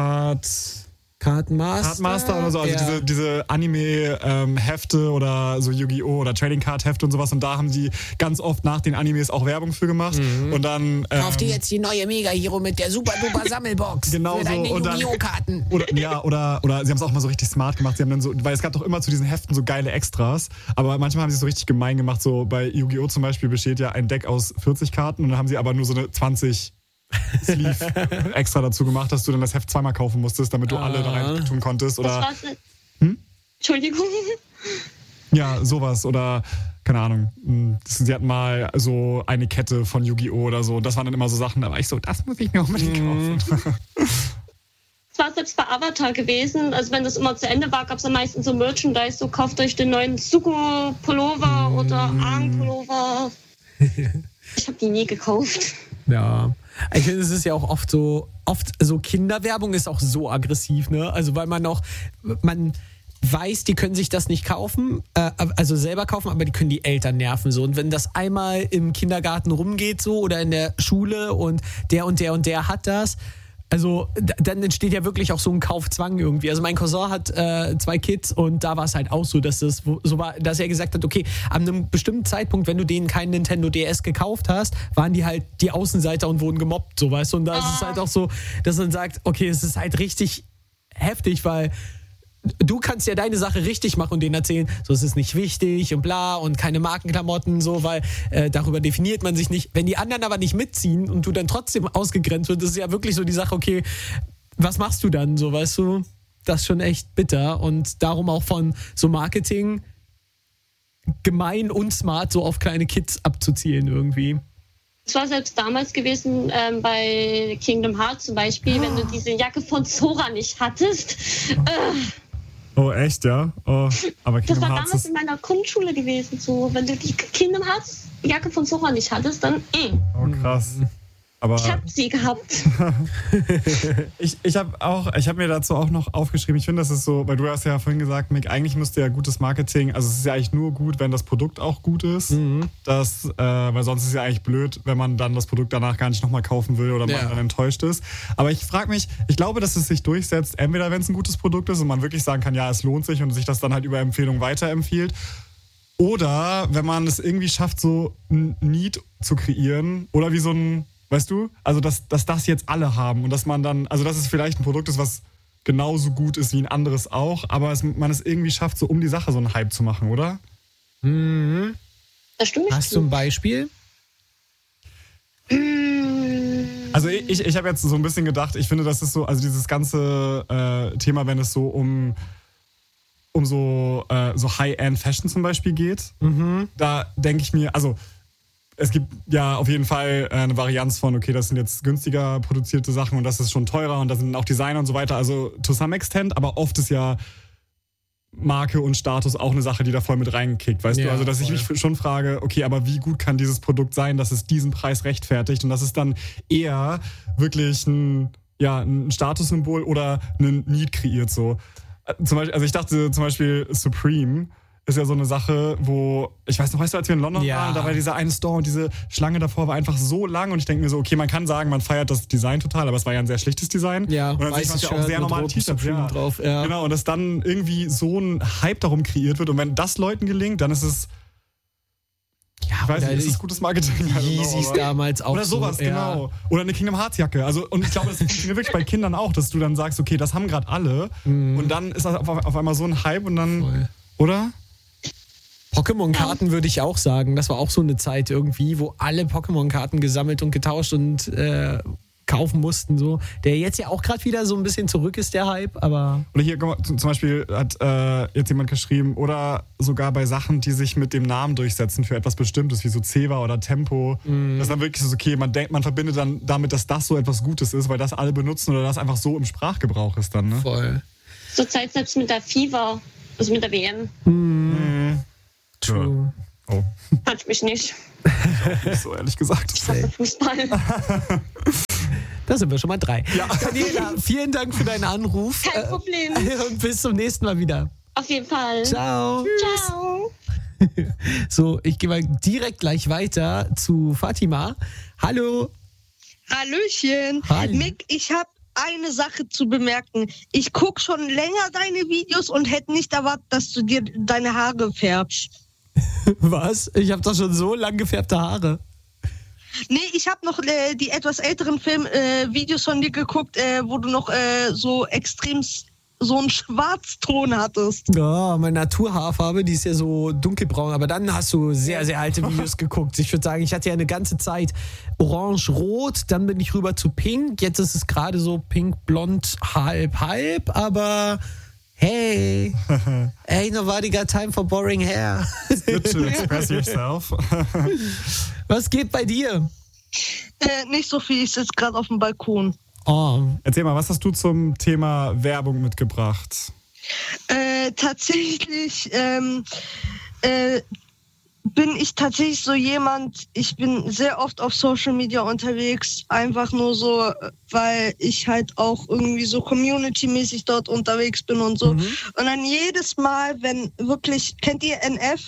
A: Cardmaster oder so, also diese Anime-Hefte oder so Yu-Gi-Oh! Oder Trading Card-Hefte und sowas. Und da haben die ganz oft nach den Animes auch Werbung für gemacht. Und dann
B: Kauf dir jetzt die neue Mega Hero mit der super-duper Sammelbox.
A: Genau
B: für deine Yu-Gi-Oh!-Karten.
A: Oder sie haben es auch mal so richtig smart gemacht. Sie haben dann so, weil es gab doch immer zu diesen Heften so geile Extras, aber manchmal haben sie es so richtig gemein gemacht. So bei Yu-Gi-Oh! Zum Beispiel besteht ja ein Deck aus 40 Karten und dann haben sie aber nur so eine 20 Sleeve extra dazu gemacht, dass du dann das Heft zweimal kaufen musstest, damit du alle da rein tun konntest. Oder,
F: Das war's. Entschuldigung.
A: ja, sowas. Oder, keine Ahnung, sie hatten mal so eine Kette von Yu-Gi-Oh! Oder so. Und das waren dann immer so Sachen, da war ich so, das muss ich mir unbedingt kaufen.
F: Es war selbst bei Avatar gewesen. Also wenn das immer zu Ende war, gab es am meisten so Merchandise. So kauft euch den neuen Zuko-Pullover oder Aang-Pullover. Ich habe die nie gekauft.
B: Ja, ich finde, es ist ja auch oft so Kinderwerbung ist auch so aggressiv, ne? Also weil man weiß, die können sich das nicht kaufen, also selber kaufen, aber die können die Eltern nerven so. Und wenn das einmal im Kindergarten rumgeht so oder in der Schule und der und der und der hat das, also dann entsteht ja wirklich auch so ein Kaufzwang irgendwie. Also mein Cousin hat 2 Kids und da war es halt auch so, dass das so war, dass er gesagt hat, okay, an einem bestimmten Zeitpunkt, wenn du denen keinen Nintendo DS gekauft hast, waren die halt die Außenseiter und wurden gemobbt, so, weißt du. Und da ist es halt auch so, dass man sagt, okay, es ist halt richtig heftig, weil du kannst ja deine Sache richtig machen und denen erzählen, so ist es nicht wichtig und bla und keine Markenklamotten, so, weil darüber definiert man sich nicht. Wenn die anderen aber nicht mitziehen und du dann trotzdem ausgegrenzt wirst, das ist ja wirklich so die Sache, okay, was machst du dann, so, weißt du? Das ist schon echt bitter und darum auch von so Marketing gemein und smart so auf kleine Kids abzuzielen irgendwie.
F: Es war selbst damals gewesen bei Kingdom Hearts zum Beispiel, wenn du diese Jacke von Sora nicht hattest.
A: Oh, echt, ja? Oh, aber
F: Das
A: Kingdom
F: war
A: Hearts
F: damals in meiner Grundschule gewesen. So, wenn du die Kingdom Hearts Jacke von Sora nicht hattest, dann
A: Oh, krass. Aber
F: ich hab sie gehabt.
A: ich habe mir dazu auch noch aufgeschrieben, ich finde, das ist so, weil du hast ja vorhin gesagt, Mick, eigentlich müsste ja gutes Marketing, also es ist ja eigentlich nur gut, wenn das Produkt auch gut ist, weil sonst ist es ja eigentlich blöd, wenn man dann das Produkt danach gar nicht nochmal kaufen will oder man dann enttäuscht ist. Aber ich frage mich, ich glaube, dass es sich durchsetzt, entweder wenn es ein gutes Produkt ist und man wirklich sagen kann, ja, es lohnt sich und sich das dann halt über Empfehlung weiterempfiehlt, oder wenn man es irgendwie schafft, so ein Need zu kreieren oder wie so ein, weißt du, also dass das jetzt alle haben und dass man dann, also dass es vielleicht ein Produkt ist, was genauso gut ist wie ein anderes auch, aber man es irgendwie schafft, so um die Sache so einen Hype zu machen, oder?
F: Das stimmt.
B: Hast du ein Beispiel?
A: Also ich habe jetzt so ein bisschen gedacht, ich finde, das ist so, also dieses ganze Thema, wenn es so um so High-End-Fashion zum Beispiel geht, da denke ich mir, also es gibt ja auf jeden Fall eine Varianz von, okay, das sind jetzt günstiger produzierte Sachen und das ist schon teurer und da sind auch Designer und so weiter, also to some extent, aber oft ist ja Marke und Status auch eine Sache, die da voll mit reinkickt, weißt du? Also dass ich mich schon frage, okay, aber wie gut kann dieses Produkt sein, dass es diesen Preis rechtfertigt und dass es dann eher wirklich ein Statussymbol oder einen Need kreiert so. Zum Beispiel, also ich dachte zum Beispiel Supreme ist ja so eine Sache, wo, ich weiß noch, weißt du, als wir in London waren, da war dieser eine Store und diese Schlange davor war einfach so lang und ich denke mir so, okay, man kann sagen, man feiert das Design total, aber es war ja ein sehr schlichtes Design.
B: Ja,
A: und dann sieht man ja auch sehr normale T-Shirts
B: drauf. Ja.
A: Genau, und dass dann irgendwie so ein Hype darum kreiert wird und wenn das Leuten gelingt, dann ist es, ich weiß nicht, ist es gutes Marketing?
B: Yeezys damals auch
A: oder sowas,
B: so,
A: genau. Oder eine Kingdom Hearts Jacke. Also, und ich glaube, das funktioniert wirklich bei Kindern auch, dass du dann sagst, okay, das haben gerade alle und dann ist das auf einmal so ein Hype und dann, oder?
B: Pokémon-Karten würde ich auch sagen. Das war auch so eine Zeit irgendwie, wo alle Pokémon-Karten gesammelt und getauscht und kaufen mussten, so. Der jetzt ja auch gerade wieder so ein bisschen zurück ist, der Hype, aber...
A: Oder hier zum Beispiel hat jetzt jemand geschrieben, oder sogar bei Sachen, die sich mit dem Namen durchsetzen für etwas Bestimmtes, wie so Zewa oder Tempo. Das ist dann wirklich so, okay, man denkt, man verbindet dann damit, dass das so etwas Gutes ist, weil das alle benutzen oder das einfach so im Sprachgebrauch ist dann, ne?
B: Voll.
F: Zurzeit selbst mit der FIFA, also mit der WM.
B: True.
A: Oh.
F: Hat mich nicht.
A: Nicht so, ehrlich gesagt.
F: Ich hasse Fußball.
B: Da sind wir schon mal 3. Ja. Daniela, vielen Dank für deinen Anruf.
F: Kein Problem.
B: Und bis zum nächsten Mal wieder.
F: Auf jeden Fall.
B: Ciao.
F: Ciao.
B: So, ich gehe mal direkt gleich weiter zu Fatima. Hallo.
G: Hallöchen.
B: Hallo.
G: Mick, ich habe eine Sache zu bemerken. Ich gucke schon länger deine Videos und hätte nicht erwartet, dass du dir deine Haare färbst.
B: Was? Ich habe doch schon so lang gefärbte Haare.
G: Nee, ich habe noch die etwas älteren Videos von dir geguckt, wo du noch so extrem so einen Schwarzton hattest.
B: Ja, meine Naturhaarfarbe, die ist ja so dunkelbraun. Aber dann hast du sehr, sehr alte Videos geguckt. Ich würde sagen, ich hatte ja eine ganze Zeit orange-rot, dann bin ich rüber zu pink. Jetzt ist es gerade so pink-blond, halb-halb, aber... Hey, ain't nobody got time for boring hair.
A: Good to express yourself.
B: Was geht bei dir?
G: Nicht so viel, ich sitze gerade auf dem Balkon.
B: Oh.
A: Erzähl mal, was hast du zum Thema Werbung mitgebracht?
G: Tatsächlich bin ich tatsächlich so jemand, ich bin sehr oft auf Social Media unterwegs, einfach nur so, weil ich halt auch irgendwie so community-mäßig dort unterwegs bin und so. Und dann jedes Mal, wenn wirklich, kennt ihr NF?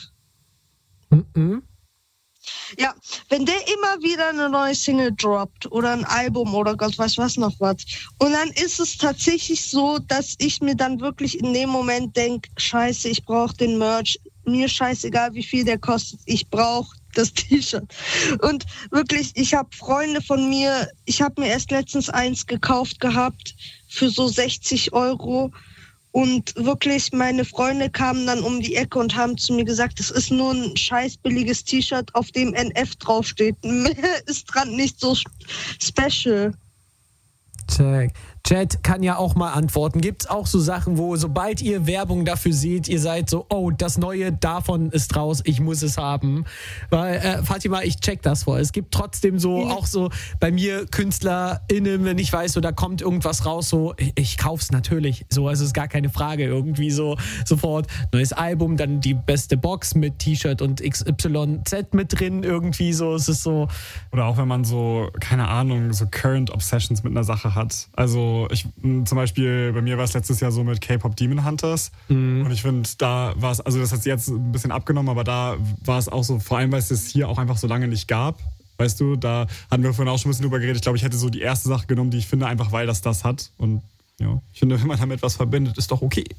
G: Ja, wenn der immer wieder eine neue Single droppt oder ein Album oder Gott weiß was noch was. Und dann ist es tatsächlich so, dass ich mir dann wirklich in dem Moment denke, scheiße, ich brauche den Merch. Mir scheißegal, wie viel der kostet. Ich brauche das T-Shirt. Und wirklich, ich habe Freunde von mir, ich habe mir erst letztens eins gekauft gehabt für so 60 €. Und wirklich, meine Freunde kamen dann um die Ecke und haben zu mir gesagt, das ist nur ein scheiß billiges T-Shirt, auf dem NF draufsteht. Mehr ist dran nicht so special.
B: Check. Chat kann ja auch mal antworten. Gibt es auch so Sachen, wo sobald ihr Werbung dafür seht, ihr seid so, oh, das Neue davon ist raus, ich muss es haben. Weil, Fatima, ich check das vor. Es gibt trotzdem so, auch so bei mir KünstlerInnen, wenn ich weiß, so da kommt irgendwas raus, so, ich kauf's natürlich. So, also ist gar keine Frage. Irgendwie so sofort neues Album, dann die beste Box mit T-Shirt und XYZ mit drin, irgendwie so. Es ist so.
A: Oder auch wenn man so, keine Ahnung, so Current Obsessions mit einer Sache hat. Also zum Beispiel, bei mir war es letztes Jahr so mit K-Pop Demon Hunters. Und ich finde, da war es, also das hat jetzt ein bisschen abgenommen, aber da war es auch so, vor allem, weil es es hier auch einfach so lange nicht gab. Weißt du, da hatten wir vorhin auch schon ein bisschen drüber geredet. Ich glaube, ich hätte so die erste Sache genommen, die ich finde, einfach weil das hat. Und ja, ich finde, wenn man damit was verbindet, ist doch okay.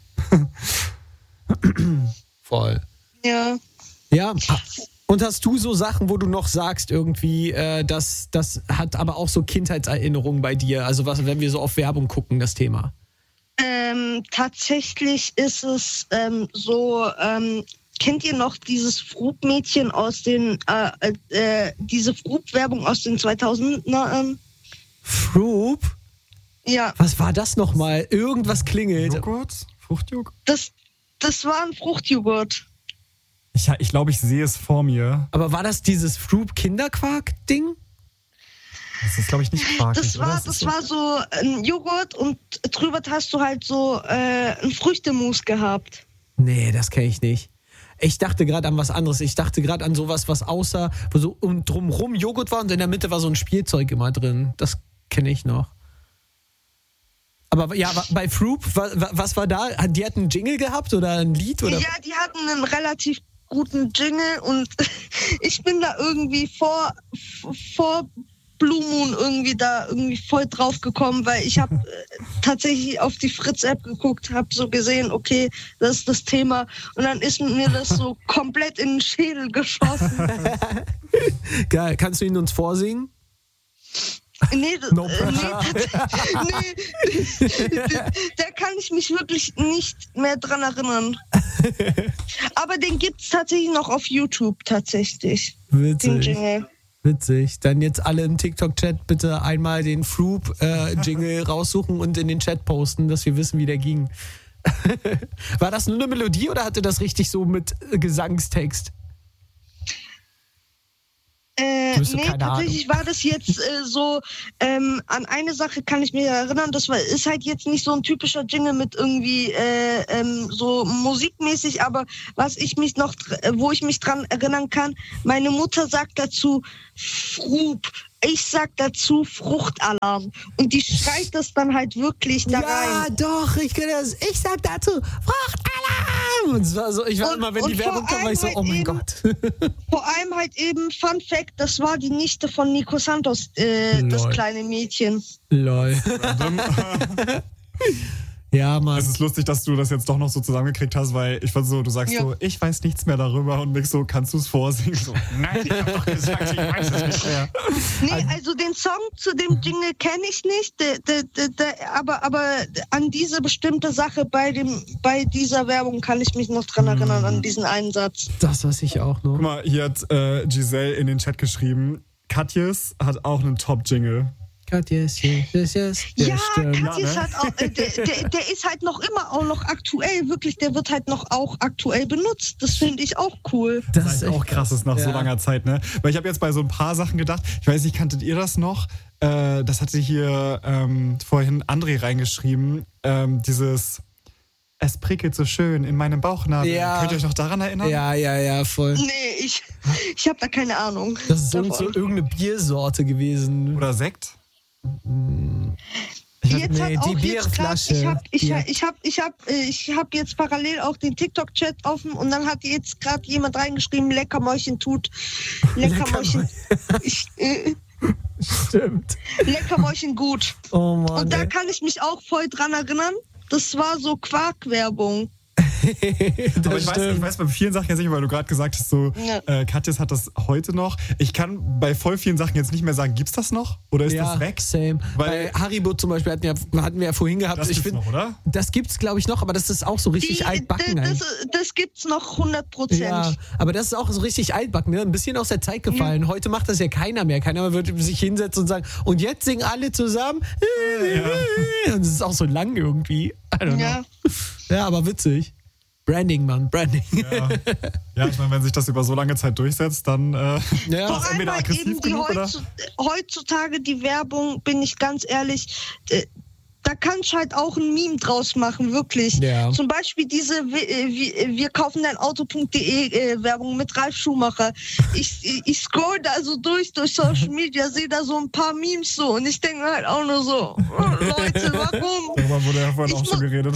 B: Voll.
G: Ja.
B: Ja. Und hast du so Sachen, wo du noch sagst, irgendwie, das hat aber auch so Kindheitserinnerungen bei dir? Also was, wenn wir so auf Werbung gucken, das Thema?
G: Tatsächlich ist es so, kennt ihr noch dieses Froop-Mädchen aus den, diese Froop-Werbung aus den 2000ern?
B: Froop?
G: Ja.
B: Was war das nochmal? Irgendwas klingelt.
A: Joghurt? Fruchtjoghurt?
G: Das war ein Fruchtjoghurt.
A: Ich glaube, ich sehe es vor mir.
B: Aber war das dieses Froop-Kinderquark-Ding?
A: Das ist, glaube ich, nicht Quark.
G: Das war so ein Joghurt und drüber hast du halt so ein Früchtemus gehabt.
B: Nee, das kenne ich nicht. Ich dachte gerade an was anderes. Ich dachte gerade an sowas, was außer, wo so drumrum Joghurt war und in der Mitte war so ein Spielzeug immer drin. Das kenne ich noch. Aber ja, bei Froop, was war da? Die hatten einen Jingle gehabt oder ein Lied? Oder?
G: Ja, die hatten einen relativ guten Jingle und ich bin da irgendwie vor Blue Moon irgendwie voll drauf gekommen, weil ich habe tatsächlich auf die Fritz-App geguckt, habe so gesehen, okay, das ist das Thema und dann ist mir das so komplett in den Schädel geschossen.
B: Geil, kannst du ihn uns vorsingen?
G: Nee, da kann ich mich wirklich nicht mehr dran erinnern. Aber den gibt's tatsächlich noch auf YouTube tatsächlich.
B: Witzig.
G: Den Jingle.
B: Witzig. Dann jetzt alle im TikTok-Chat bitte einmal den Froop-Jingle raussuchen und in den Chat posten, dass wir wissen, wie der ging. War das nur eine Melodie oder hatte das richtig so mit Gesangstext?
G: Nee, tatsächlich war das jetzt so, an eine Sache kann ich mich erinnern, ist halt jetzt nicht so ein typischer Jingle mit irgendwie so musikmäßig, aber wo ich mich dran erinnern kann, meine Mutter sagt dazu Frup, ich sag dazu Fruchtalarm und die schreit das dann halt wirklich da rein.
B: Ja, doch, ich kenne das. Ich sag dazu Fruchtalarm! Und zwar so, ich war immer, wenn die Werbung kam, war ich so, oh mein Gott.
G: Vor allem halt eben, Fun Fact, das war die Nichte von Nico Santos, das kleine Mädchen.
B: Lol. Ja, Mann.
A: Es ist lustig, dass du das jetzt doch noch so zusammengekriegt hast, weil ich fand so, du sagst so, ich weiß nichts mehr darüber und Nick so, kannst du es vorsingen? So, nein, ich hab doch gesagt, ich weiß es nicht mehr.
G: Nee, also den Song zu dem Jingle kenne ich nicht, aber an diese bestimmte Sache bei dieser Werbung kann ich mich noch dran erinnern, an diesen einen Satz.
B: Das weiß ich auch noch.
A: Guck mal, hier hat Giselle in den Chat geschrieben, Katjes hat auch einen Top-Jingle.
B: Katjes, yes.
G: Ja, Katjes hat auch, der ist halt noch immer auch noch aktuell, wirklich, der wird halt noch auch aktuell benutzt. Das finde ich auch cool.
A: Das ist auch krass, ist nach so langer Zeit, ne? Weil ich habe jetzt bei so ein paar Sachen gedacht, ich weiß nicht, kanntet ihr das noch? Das hatte hier vorhin André reingeschrieben, dieses Es prickelt so schön in meinem Bauchnabel. Ja. Könnt ihr euch noch daran erinnern?
B: Ja, voll.
G: Nee, ich habe da keine Ahnung.
B: Das ist so irgendeine Biersorte gewesen.
A: Oder Sekt?
B: Die Bierflasche.
G: Ich hab jetzt parallel auch den TikTok-Chat offen und dann hat jetzt gerade jemand reingeschrieben, Leckermäulchen tut. Leckermäulchen.
B: Stimmt.
G: Leckermäulchen gut.
B: Oh Mann,
G: und da kann ich mich auch voll dran erinnern. Das war so Quark-Werbung.
A: Aber ich weiß bei vielen Sachen jetzt nicht, weil du gerade gesagt hast, so Katjes hat das heute noch. Ich kann bei voll vielen Sachen jetzt nicht mehr sagen, gibt's das noch? Oder ist das weg?
B: Same. Bei Haribo zum Beispiel hatten wir ja vorhin gehabt.
A: Das gibt's noch, oder?
B: Das gibt's, glaube ich, noch, aber das ist auch so richtig altbacken.
G: Das gibt's noch 100%. Ja,
B: aber das ist auch so richtig altbacken, ne? Ein bisschen aus der Zeit gefallen. Heute macht das ja keiner mehr. Keiner wird sich hinsetzen und sagen, und jetzt singen alle zusammen. Ja. Und es ist auch so lang irgendwie. I don't know. Ja, aber witzig. Branding, Mann, Branding.
A: Ja, ich meine, wenn sich das über so lange Zeit durchsetzt, dann ist es entweder aggressiv genug, oder?
G: Heutzutage die Werbung, bin ich ganz ehrlich, da kannst du halt auch ein Meme draus machen, wirklich. Ja. Zum Beispiel diese wir kaufen dein Auto.de Werbung mit Ralf Schumacher. Ich scroll da so durch Social Media, sehe da so ein paar Memes so und ich denke halt auch nur so, Leute, warum?
A: Darüber wurde ja vorhin auch schon geredet.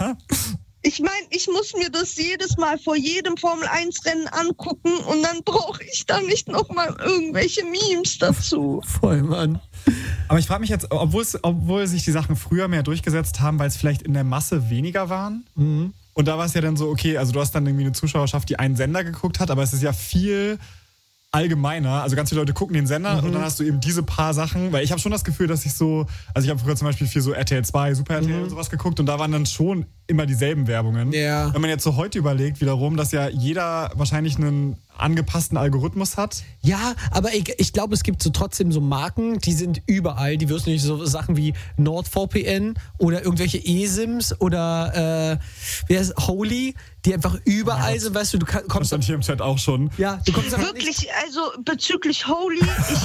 G: Ich meine, ich muss mir das jedes Mal vor jedem Formel-1-Rennen angucken und dann brauche ich da nicht nochmal irgendwelche Memes dazu.
B: Voll, Mann.
A: Aber ich frage mich jetzt, obwohl sich die Sachen früher mehr durchgesetzt haben, weil es vielleicht in der Masse weniger waren. Mhm. Und da war es ja dann so, okay, also du hast dann irgendwie eine Zuschauerschaft, die einen Sender geguckt hat, aber es ist ja viel allgemeiner, also ganz viele Leute gucken den Sender und dann hast du eben diese paar Sachen, weil ich habe schon das Gefühl, dass ich ich habe früher zum Beispiel viel so RTL 2, Super RTL und sowas geguckt und da waren dann schon immer dieselben Werbungen.
B: Ja.
A: Wenn man jetzt so heute überlegt wiederum, dass ja jeder wahrscheinlich einen angepassten Algorithmus hat.
B: Ja, aber ich glaube, es gibt so trotzdem so Marken, die sind überall, die wirst du nicht so Sachen wie NordVPN oder irgendwelche eSIMs oder Holy, die einfach überall sind, weißt du, kommst
A: dann hier im Chat auch schon.
B: Ja, du kommst
G: wirklich, also bezüglich Holy,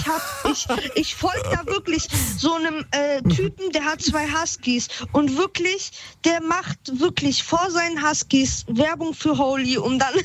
G: ich folge da wirklich so einem Typen, der hat 2 Huskies und wirklich, der macht wirklich vor seinen Huskies Werbung für Holy und dann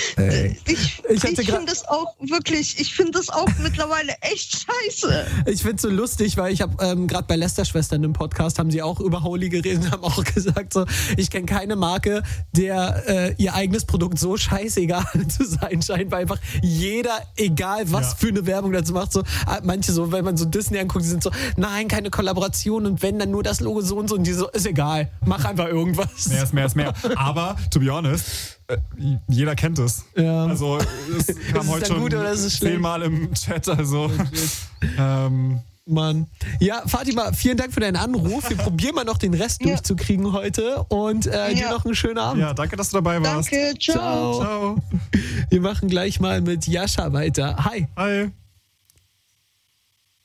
G: ich finde das auch wirklich, ich finde das auch mittlerweile echt scheiße.
B: Ich finde es so lustig, weil ich habe gerade bei Lester-Schwestern im Podcast, haben sie auch über Holy geredet und haben auch gesagt, so, ich kenne keine Marke, der ihr eigenes Produkt so scheißegal zu sein scheint, weil einfach jeder, egal was für eine Werbung dazu macht, so manche so, wenn man so Disney anguckt, die sind so, nein, keine Kollaboration und wenn, dann nur das Logo so und so und die so, ist egal, mach einfach irgendwas.
A: Mehr ist mehr ist mehr. Aber, to be honest, jeder kennt es.
B: Ja.
A: Also es kam heute schon 10-mal im Chat, also
B: Mann. Ja, Fatima, vielen Dank für deinen Anruf. Wir probieren mal noch den Rest durchzukriegen heute und dir noch einen schönen Abend.
A: Ja, danke, dass du dabei warst.
G: Danke, ciao.
B: Wir machen gleich mal mit Jascha weiter. Hi.
A: Hi.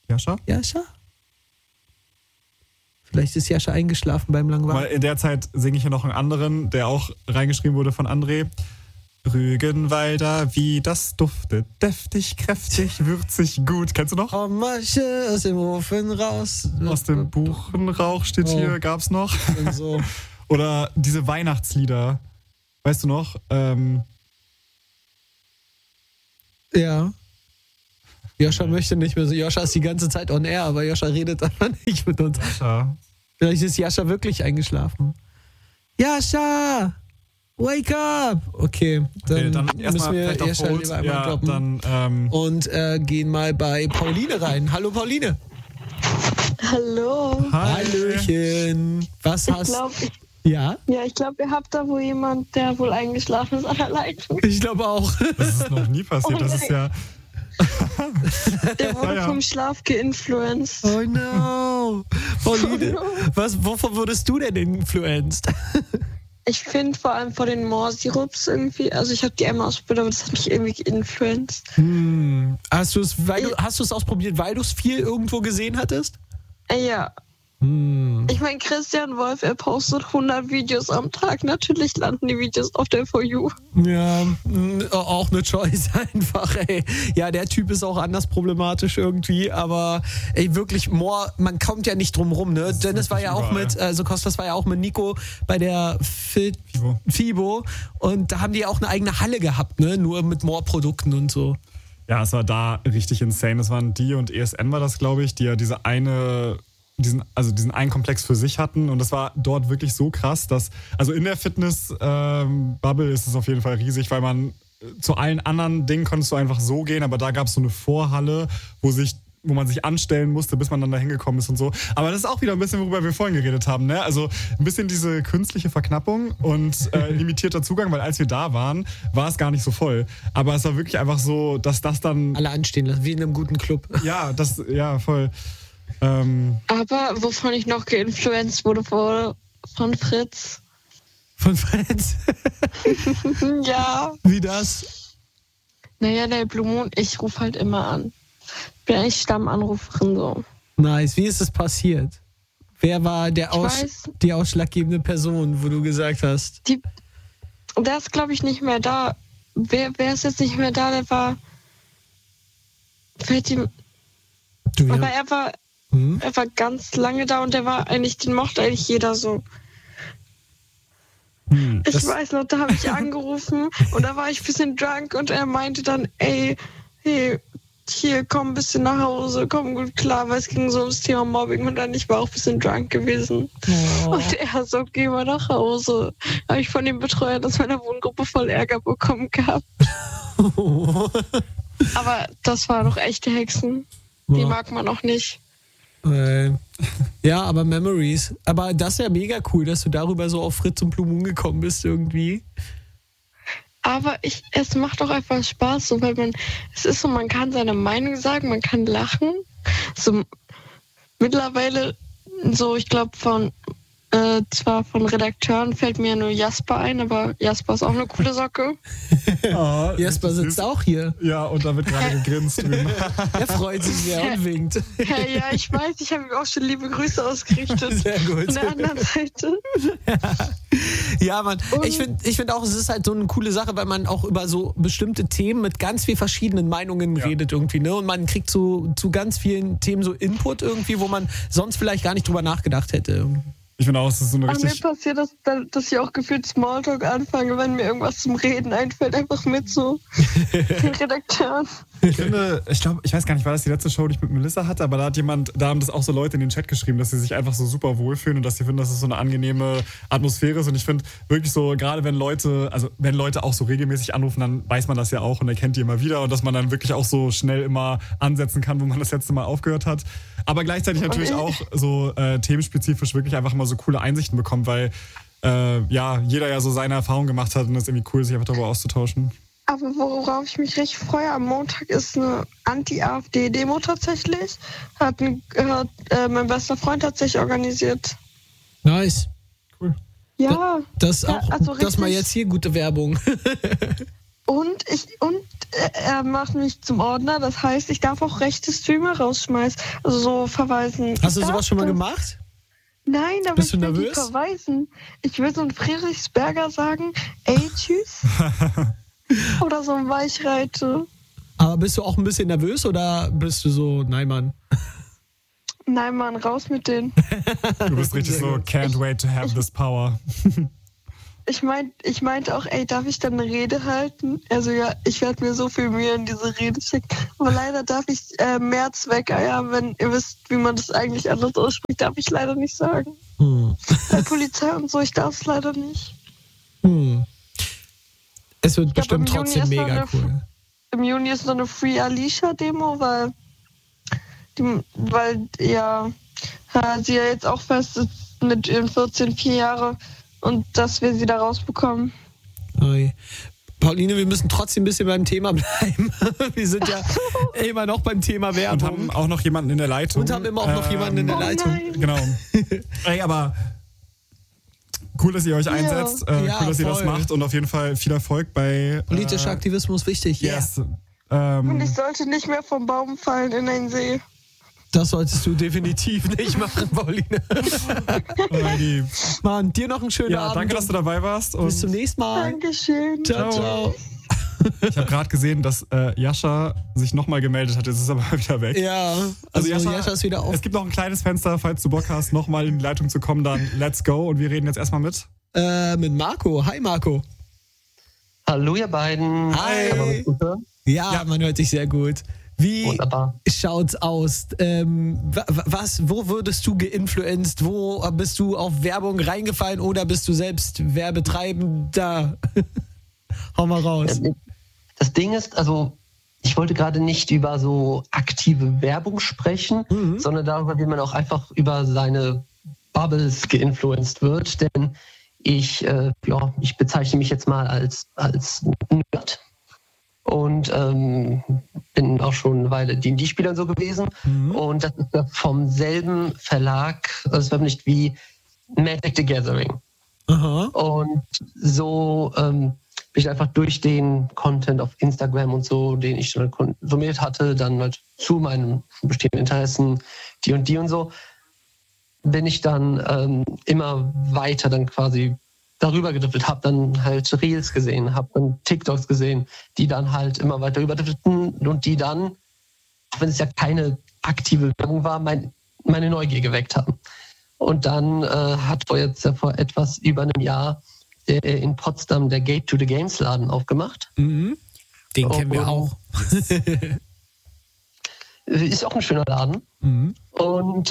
A: Jascha?
B: Jascha? Vielleicht ist Jascha eingeschlafen beim langen Warten.
A: Weil in der Zeit singe ich ja noch einen anderen, der auch reingeschrieben wurde von André. Rügenwalder, wie das duftet. Deftig, kräftig, würzig, gut. Kennst du noch?
B: Masche aus dem Ofen raus.
A: Aus dem Buchenrauch steht hier, gab's noch.
B: Und so.
A: Oder diese Weihnachtslieder. Weißt du noch?
B: Ja. Joscha möchte nicht mehr so. Joscha ist die ganze Zeit on air, aber Joscha redet einfach nicht mit uns.
A: Jascha.
B: Vielleicht ist Jascha wirklich eingeschlafen. Jascha! Wake up! Okay, dann müssen
A: erstmal
B: wir
A: vielleicht auf
B: Jascha
A: Hold.
B: lieber einmal
A: Ja,
B: droppen.
A: dann,
B: und gehen mal bei Pauline rein. Hallo Pauline.
C: Hallo.
A: Hi.
B: Hallöchen. Was hast du? Ja?
C: Ja, ich glaube, ihr habt da wohl jemand, der wohl eingeschlafen ist an der Leitung.
B: Ich glaube auch.
A: Das ist noch nie passiert. Das ist ja.
C: Der wurde vom Schlaf geinfluenced.
B: Oh no. Pauline, wovon wurdest du denn influenced?
C: Ich finde vor allem vor den Moorsirups irgendwie, also ich habe die einmal ausprobiert, aber das hat mich irgendwie geinfluenced.
B: Hast du es ausprobiert, weil du es viel irgendwo gesehen hattest?
C: Ja. Ich meine, Christian Wolf, er postet 100 Videos am Tag. Natürlich landen die Videos auf der For You.
B: Ja, auch eine Choice einfach, ey. Ja, der Typ ist auch anders problematisch irgendwie, aber ey, wirklich, man kommt ja nicht drum rum, ne? Dennis war ja auch Kostas war ja auch mit Nico bei der FIBO und da haben die auch eine eigene Halle gehabt, ne? Nur mit More-Produkten und so.
A: Ja, es war da richtig insane. Es waren die und ESN war das, glaube ich, die ja diesen einen Komplex für sich hatten und das war dort wirklich so krass, dass, also in der Fitness-Bubble ist es auf jeden Fall riesig, weil man zu allen anderen Dingen konntest du einfach so gehen, aber da gab es so eine Vorhalle, wo man sich anstellen musste, bis man dann da hingekommen ist und so. Aber das ist auch wieder ein bisschen, worüber wir vorhin geredet haben, ne? Also ein bisschen diese künstliche Verknappung und limitierter Zugang, weil als wir da waren, war es gar nicht so voll. Aber es war wirklich einfach so, dass das dann...
B: Alle anstehen lassen, wie in einem guten Club.
A: Ja, voll.
C: Aber wovon ich noch geinfluenced wurde, von Fritz.
B: Von Fritz?
C: Ja.
B: Wie das?
C: Naja, der Blue Moon, ich rufe halt immer an. Bin eigentlich Stammanruferin so.
B: Nice. Wie ist das passiert? Wer war die ausschlaggebende Person, wo du gesagt hast?
C: Der ist, glaube ich, nicht mehr da. Wer ist jetzt nicht mehr da? Der war... Aber er war ganz lange da und den mochte eigentlich jeder so. Ich weiß noch, da habe ich angerufen und da war ich ein bisschen drunk und er meinte dann, ey, hey, hier, komm ein bisschen nach Hause, komm gut klar, weil es ging so ums Thema Mobbing und dann ich war auch ein bisschen drunk gewesen. Oh. Und er so, geh mal nach Hause. Habe ich von dem Betreuer aus meiner Wohngruppe voll Ärger bekommen gehabt.
B: Oh.
C: Aber das waren doch echte Hexen. Die mag man auch nicht.
B: Ja, aber Memories. Aber das ist ja mega cool, dass du darüber so auf Fritz und Blue Moon gekommen bist irgendwie.
C: Aber es macht doch einfach Spaß, so, weil es ist so, man kann seine Meinung sagen, man kann lachen. So, mittlerweile, so, ich glaube, zwar von Redakteuren fällt mir nur Jasper ein, aber Jasper ist auch eine coole Socke.
A: Oh,
B: Jasper sitzt auch hier.
A: Ja, und da wird gerade gegrinst drüben.
B: Er freut sich sehr und winkt.
C: Ja, ich weiß, ich habe ihm auch schon liebe Grüße ausgerichtet.
B: Sehr gut.
C: Von der anderen Seite.
B: Ja, Mann. Ich find auch, es ist halt so eine coole Sache, weil man auch über so bestimmte Themen mit ganz vielen verschiedenen Meinungen redet irgendwie, ne? Und man kriegt zu ganz vielen Themen so Input irgendwie, wo man sonst vielleicht gar nicht drüber nachgedacht hätte.
A: Ich finde auch, es ist so eine richtig...
C: Mir passiert das, dass ich auch gefühlt Smalltalk anfange, wenn mir irgendwas zum Reden einfällt, einfach mit so den Redakteuren.
A: Ich weiß gar nicht, war das die letzte Show, die ich mit Melissa hatte, aber da haben das auch so Leute in den Chat geschrieben, dass sie sich einfach so super wohlfühlen und dass sie finden, dass es so eine angenehme Atmosphäre ist. Und ich finde wirklich so, gerade wenn Leute auch so regelmäßig anrufen, dann weiß man das ja auch und erkennt die immer wieder und dass man dann wirklich auch so schnell immer ansetzen kann, wo man das letzte Mal aufgehört hat. Aber gleichzeitig natürlich auch so themenspezifisch wirklich einfach mal so coole Einsichten bekommt, weil jeder ja so seine Erfahrung gemacht hat und es ist irgendwie cool, sich einfach darüber auszutauschen.
C: Aber worauf ich mich richtig freue, am Montag ist eine Anti-AfD-Demo tatsächlich. Hat mein bester Freund tatsächlich organisiert.
B: Nice.
A: Cool.
C: Ja.
B: Das auch,
C: also
B: das mal jetzt hier gute Werbung.
C: Und
H: er macht mich zum Ordner. Das heißt, ich darf auch rechte Streamer rausschmeißen, also so verweisen.
B: Hast du sowas schon mal gemacht?
H: Nein, aber
B: Bist du
H: ich will die
B: nervös?
H: verweisen. Ich will so ein Friedrichsberger sagen, ey, tschüss. Oder so ein Weichreite.
B: Aber bist du auch ein bisschen nervös oder bist du so, nein, Mann?
H: Nein, Mann, raus mit denen.
A: Du bist richtig so, can't wait to have this power.
H: Ich meinte auch, ey, darf ich dann eine Rede halten? Also ja, ich werde mir so viel Mühe in diese Rede schicken. Aber leider darf ich Mehrzweckeier, wenn ihr wisst, wie man das eigentlich anders ausspricht, darf ich leider nicht sagen. Bei Polizei und so, ich darf es leider nicht.
B: Es wird bestimmt
H: im Juni
B: trotzdem
H: ist noch
B: mega cool.
H: Im Juni ist noch eine Free Alicia-Demo, weil sie ja jetzt auch fest ist mit ihren 14, 4 Jahre und dass wir sie da rausbekommen.
B: Oi. Pauline, wir müssen trotzdem ein bisschen beim Thema bleiben. Wir sind ja immer noch beim Thema Werbung.
A: Und haben auch noch jemanden in der Leitung.
B: Und haben immer auch noch jemanden in der Leitung.
H: Nein.
A: Genau. Ey, aber cool, dass ihr euch einsetzt.
B: Ja,
A: cool, dass ihr das
B: voll.
A: macht und auf jeden Fall viel Erfolg bei...
B: Politischer Aktivismus wichtig, ja.
A: Yes.
H: Und ich sollte nicht mehr vom Baum fallen in den See.
B: Das solltest du definitiv nicht machen, Pauline.
A: Alrighty.
B: Mann, dir noch einen schönen
A: Ja,
B: Abend.
A: danke, dass du dabei warst. Und
B: Bis zum nächsten Mal.
H: Dankeschön.
B: Ciao, ciao.
A: ich habe gerade gesehen, dass Jascha sich nochmal gemeldet hat. Jetzt ist er aber wieder weg.
B: Ja, also Jascha ist wieder auf.
A: Es gibt noch ein kleines Fenster, falls du Bock hast, nochmal in die Leitung zu kommen, dann let's go. Und wir reden jetzt erstmal mit
B: Marco. Hi, Marco.
I: Hallo, ihr beiden.
B: Hi.
I: Kann man mich gut hören?
B: Ja, man hört dich sehr gut. Wie
I: Wunderbar.
B: schaut's aus? Wo wurdest du geinfluenced? Wo bist du auf Werbung reingefallen oder bist du selbst Werbetreibender? Hau mal raus.
I: Das Ding ist, also ich wollte gerade nicht über so aktive Werbung sprechen, sondern darüber, wie man auch einfach über seine Bubbles geinfluenced wird. Denn ich bezeichne mich jetzt mal als Nerd. Und bin auch schon eine Weile D&D-Spieler so gewesen. Und das ist ja vom selben Verlag, das war nicht wie Magic the Gathering.
B: Aha.
I: Und so bin ich einfach durch den Content auf Instagram und so, den ich schon konsumiert hatte, dann halt zu meinen bestehenden Interessen, die und so, bin ich dann immer weiter dann quasi darüber gedribbelt, habe dann halt Reels gesehen, habe dann TikToks gesehen, die dann halt immer weiter überdriften und die dann, auch wenn es ja keine aktive Werbung war, meine Neugier geweckt haben. Und dann hat vor etwas über einem Jahr in Potsdam der Gate to the Games Laden aufgemacht.
B: Den kennen wir auch.
I: Ist auch ein schöner Laden. Und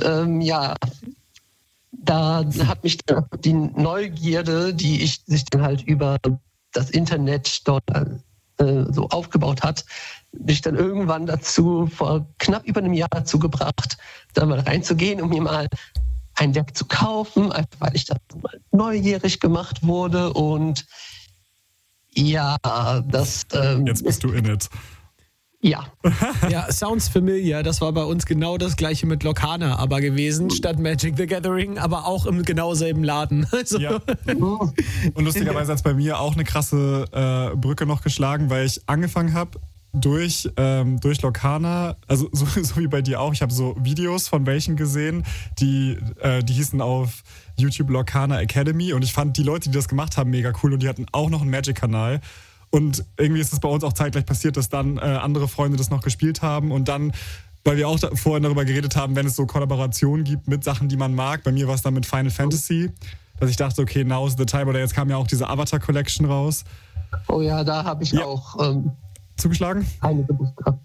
I: da hat mich die Neugierde, die sich dann halt über das Internet dort so aufgebaut hat, mich dann irgendwann vor knapp über einem Jahr dazu gebracht, da mal reinzugehen, um mir mal ein Deck zu kaufen, einfach weil ich da mal neugierig gemacht wurde. Und ja,
A: jetzt bist du in it.
I: Ja.
B: Ja, sounds familiar. Das war bei uns genau das gleiche mit Lorcana aber gewesen, statt Magic the Gathering, aber auch im genau selben Laden. Also.
A: Ja. Und lustigerweise hat es bei mir auch eine krasse Brücke noch geschlagen, weil ich angefangen habe durch Lorcana, also so wie bei dir auch. Ich habe so Videos von welchen gesehen, die hießen auf YouTube Lorcana Academy und ich fand die Leute, die das gemacht haben, mega cool und die hatten auch noch einen Magic-Kanal. Und irgendwie ist es bei uns auch zeitgleich passiert, dass dann andere Freunde das noch gespielt haben und dann, weil wir auch vorhin darüber geredet haben, wenn es so Kollaborationen gibt mit Sachen, die man mag. Bei mir war es dann mit Final Fantasy, dass ich dachte, okay, now's the time. Oder jetzt kam ja auch diese Avatar Collection raus.
I: Oh ja, da habe ich auch
A: zugeschlagen.
I: Einige Booster.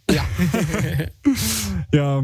I: Ja.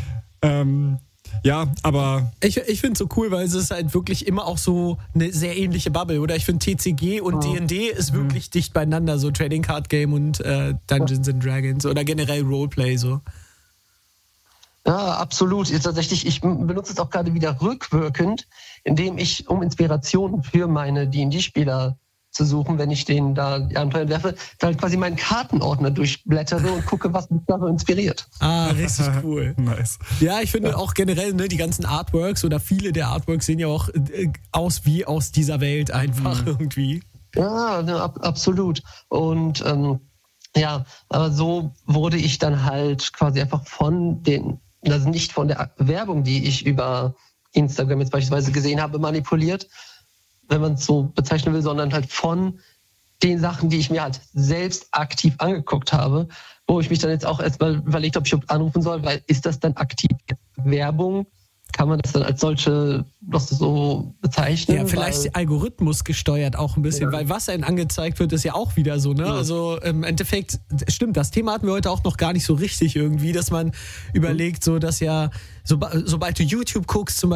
A: Ja, aber...
B: Ich finde es so cool, weil es ist halt wirklich immer auch so eine sehr ähnliche Bubble, oder? Ich finde TCG und D&D ist wirklich dicht beieinander, so Trading Card Game und Dungeons and Dragons oder generell Roleplay so.
I: Ja, absolut. Jetzt tatsächlich, ich benutze es auch gerade wieder rückwirkend, indem ich, um Inspiration für meine D&D-Spieler zu suchen, wenn ich denen da die Abenteuer werfe, dann halt quasi meinen Kartenordner durchblättere und gucke, was mich da so inspiriert.
B: Ah, richtig cool.
A: Nice.
B: Ja, ich finde auch generell, ne, die ganzen Artworks oder viele der Artworks sehen ja auch aus wie aus dieser Welt einfach irgendwie.
I: Ja, ne, absolut. Und Ja, aber so wurde ich dann halt quasi einfach also nicht von der Werbung, die ich über Instagram jetzt beispielsweise gesehen habe, manipuliert, wenn man es so bezeichnen will, sondern halt von den Sachen, die ich mir halt selbst aktiv angeguckt habe, wo ich mich dann jetzt auch erstmal überlegt, ob ich anrufen soll, weil ist das dann aktiv Werbung? Kann man das dann als solche noch so bezeichnen?
B: Ja, vielleicht Algorithmus gesteuert auch ein bisschen, weil was einem angezeigt wird, ist ja auch wieder so, ne? Ja. Also im Endeffekt, stimmt, das Thema hatten wir heute auch noch gar nicht so richtig irgendwie, dass man überlegt, so dass ja, sobald du YouTube guckst zum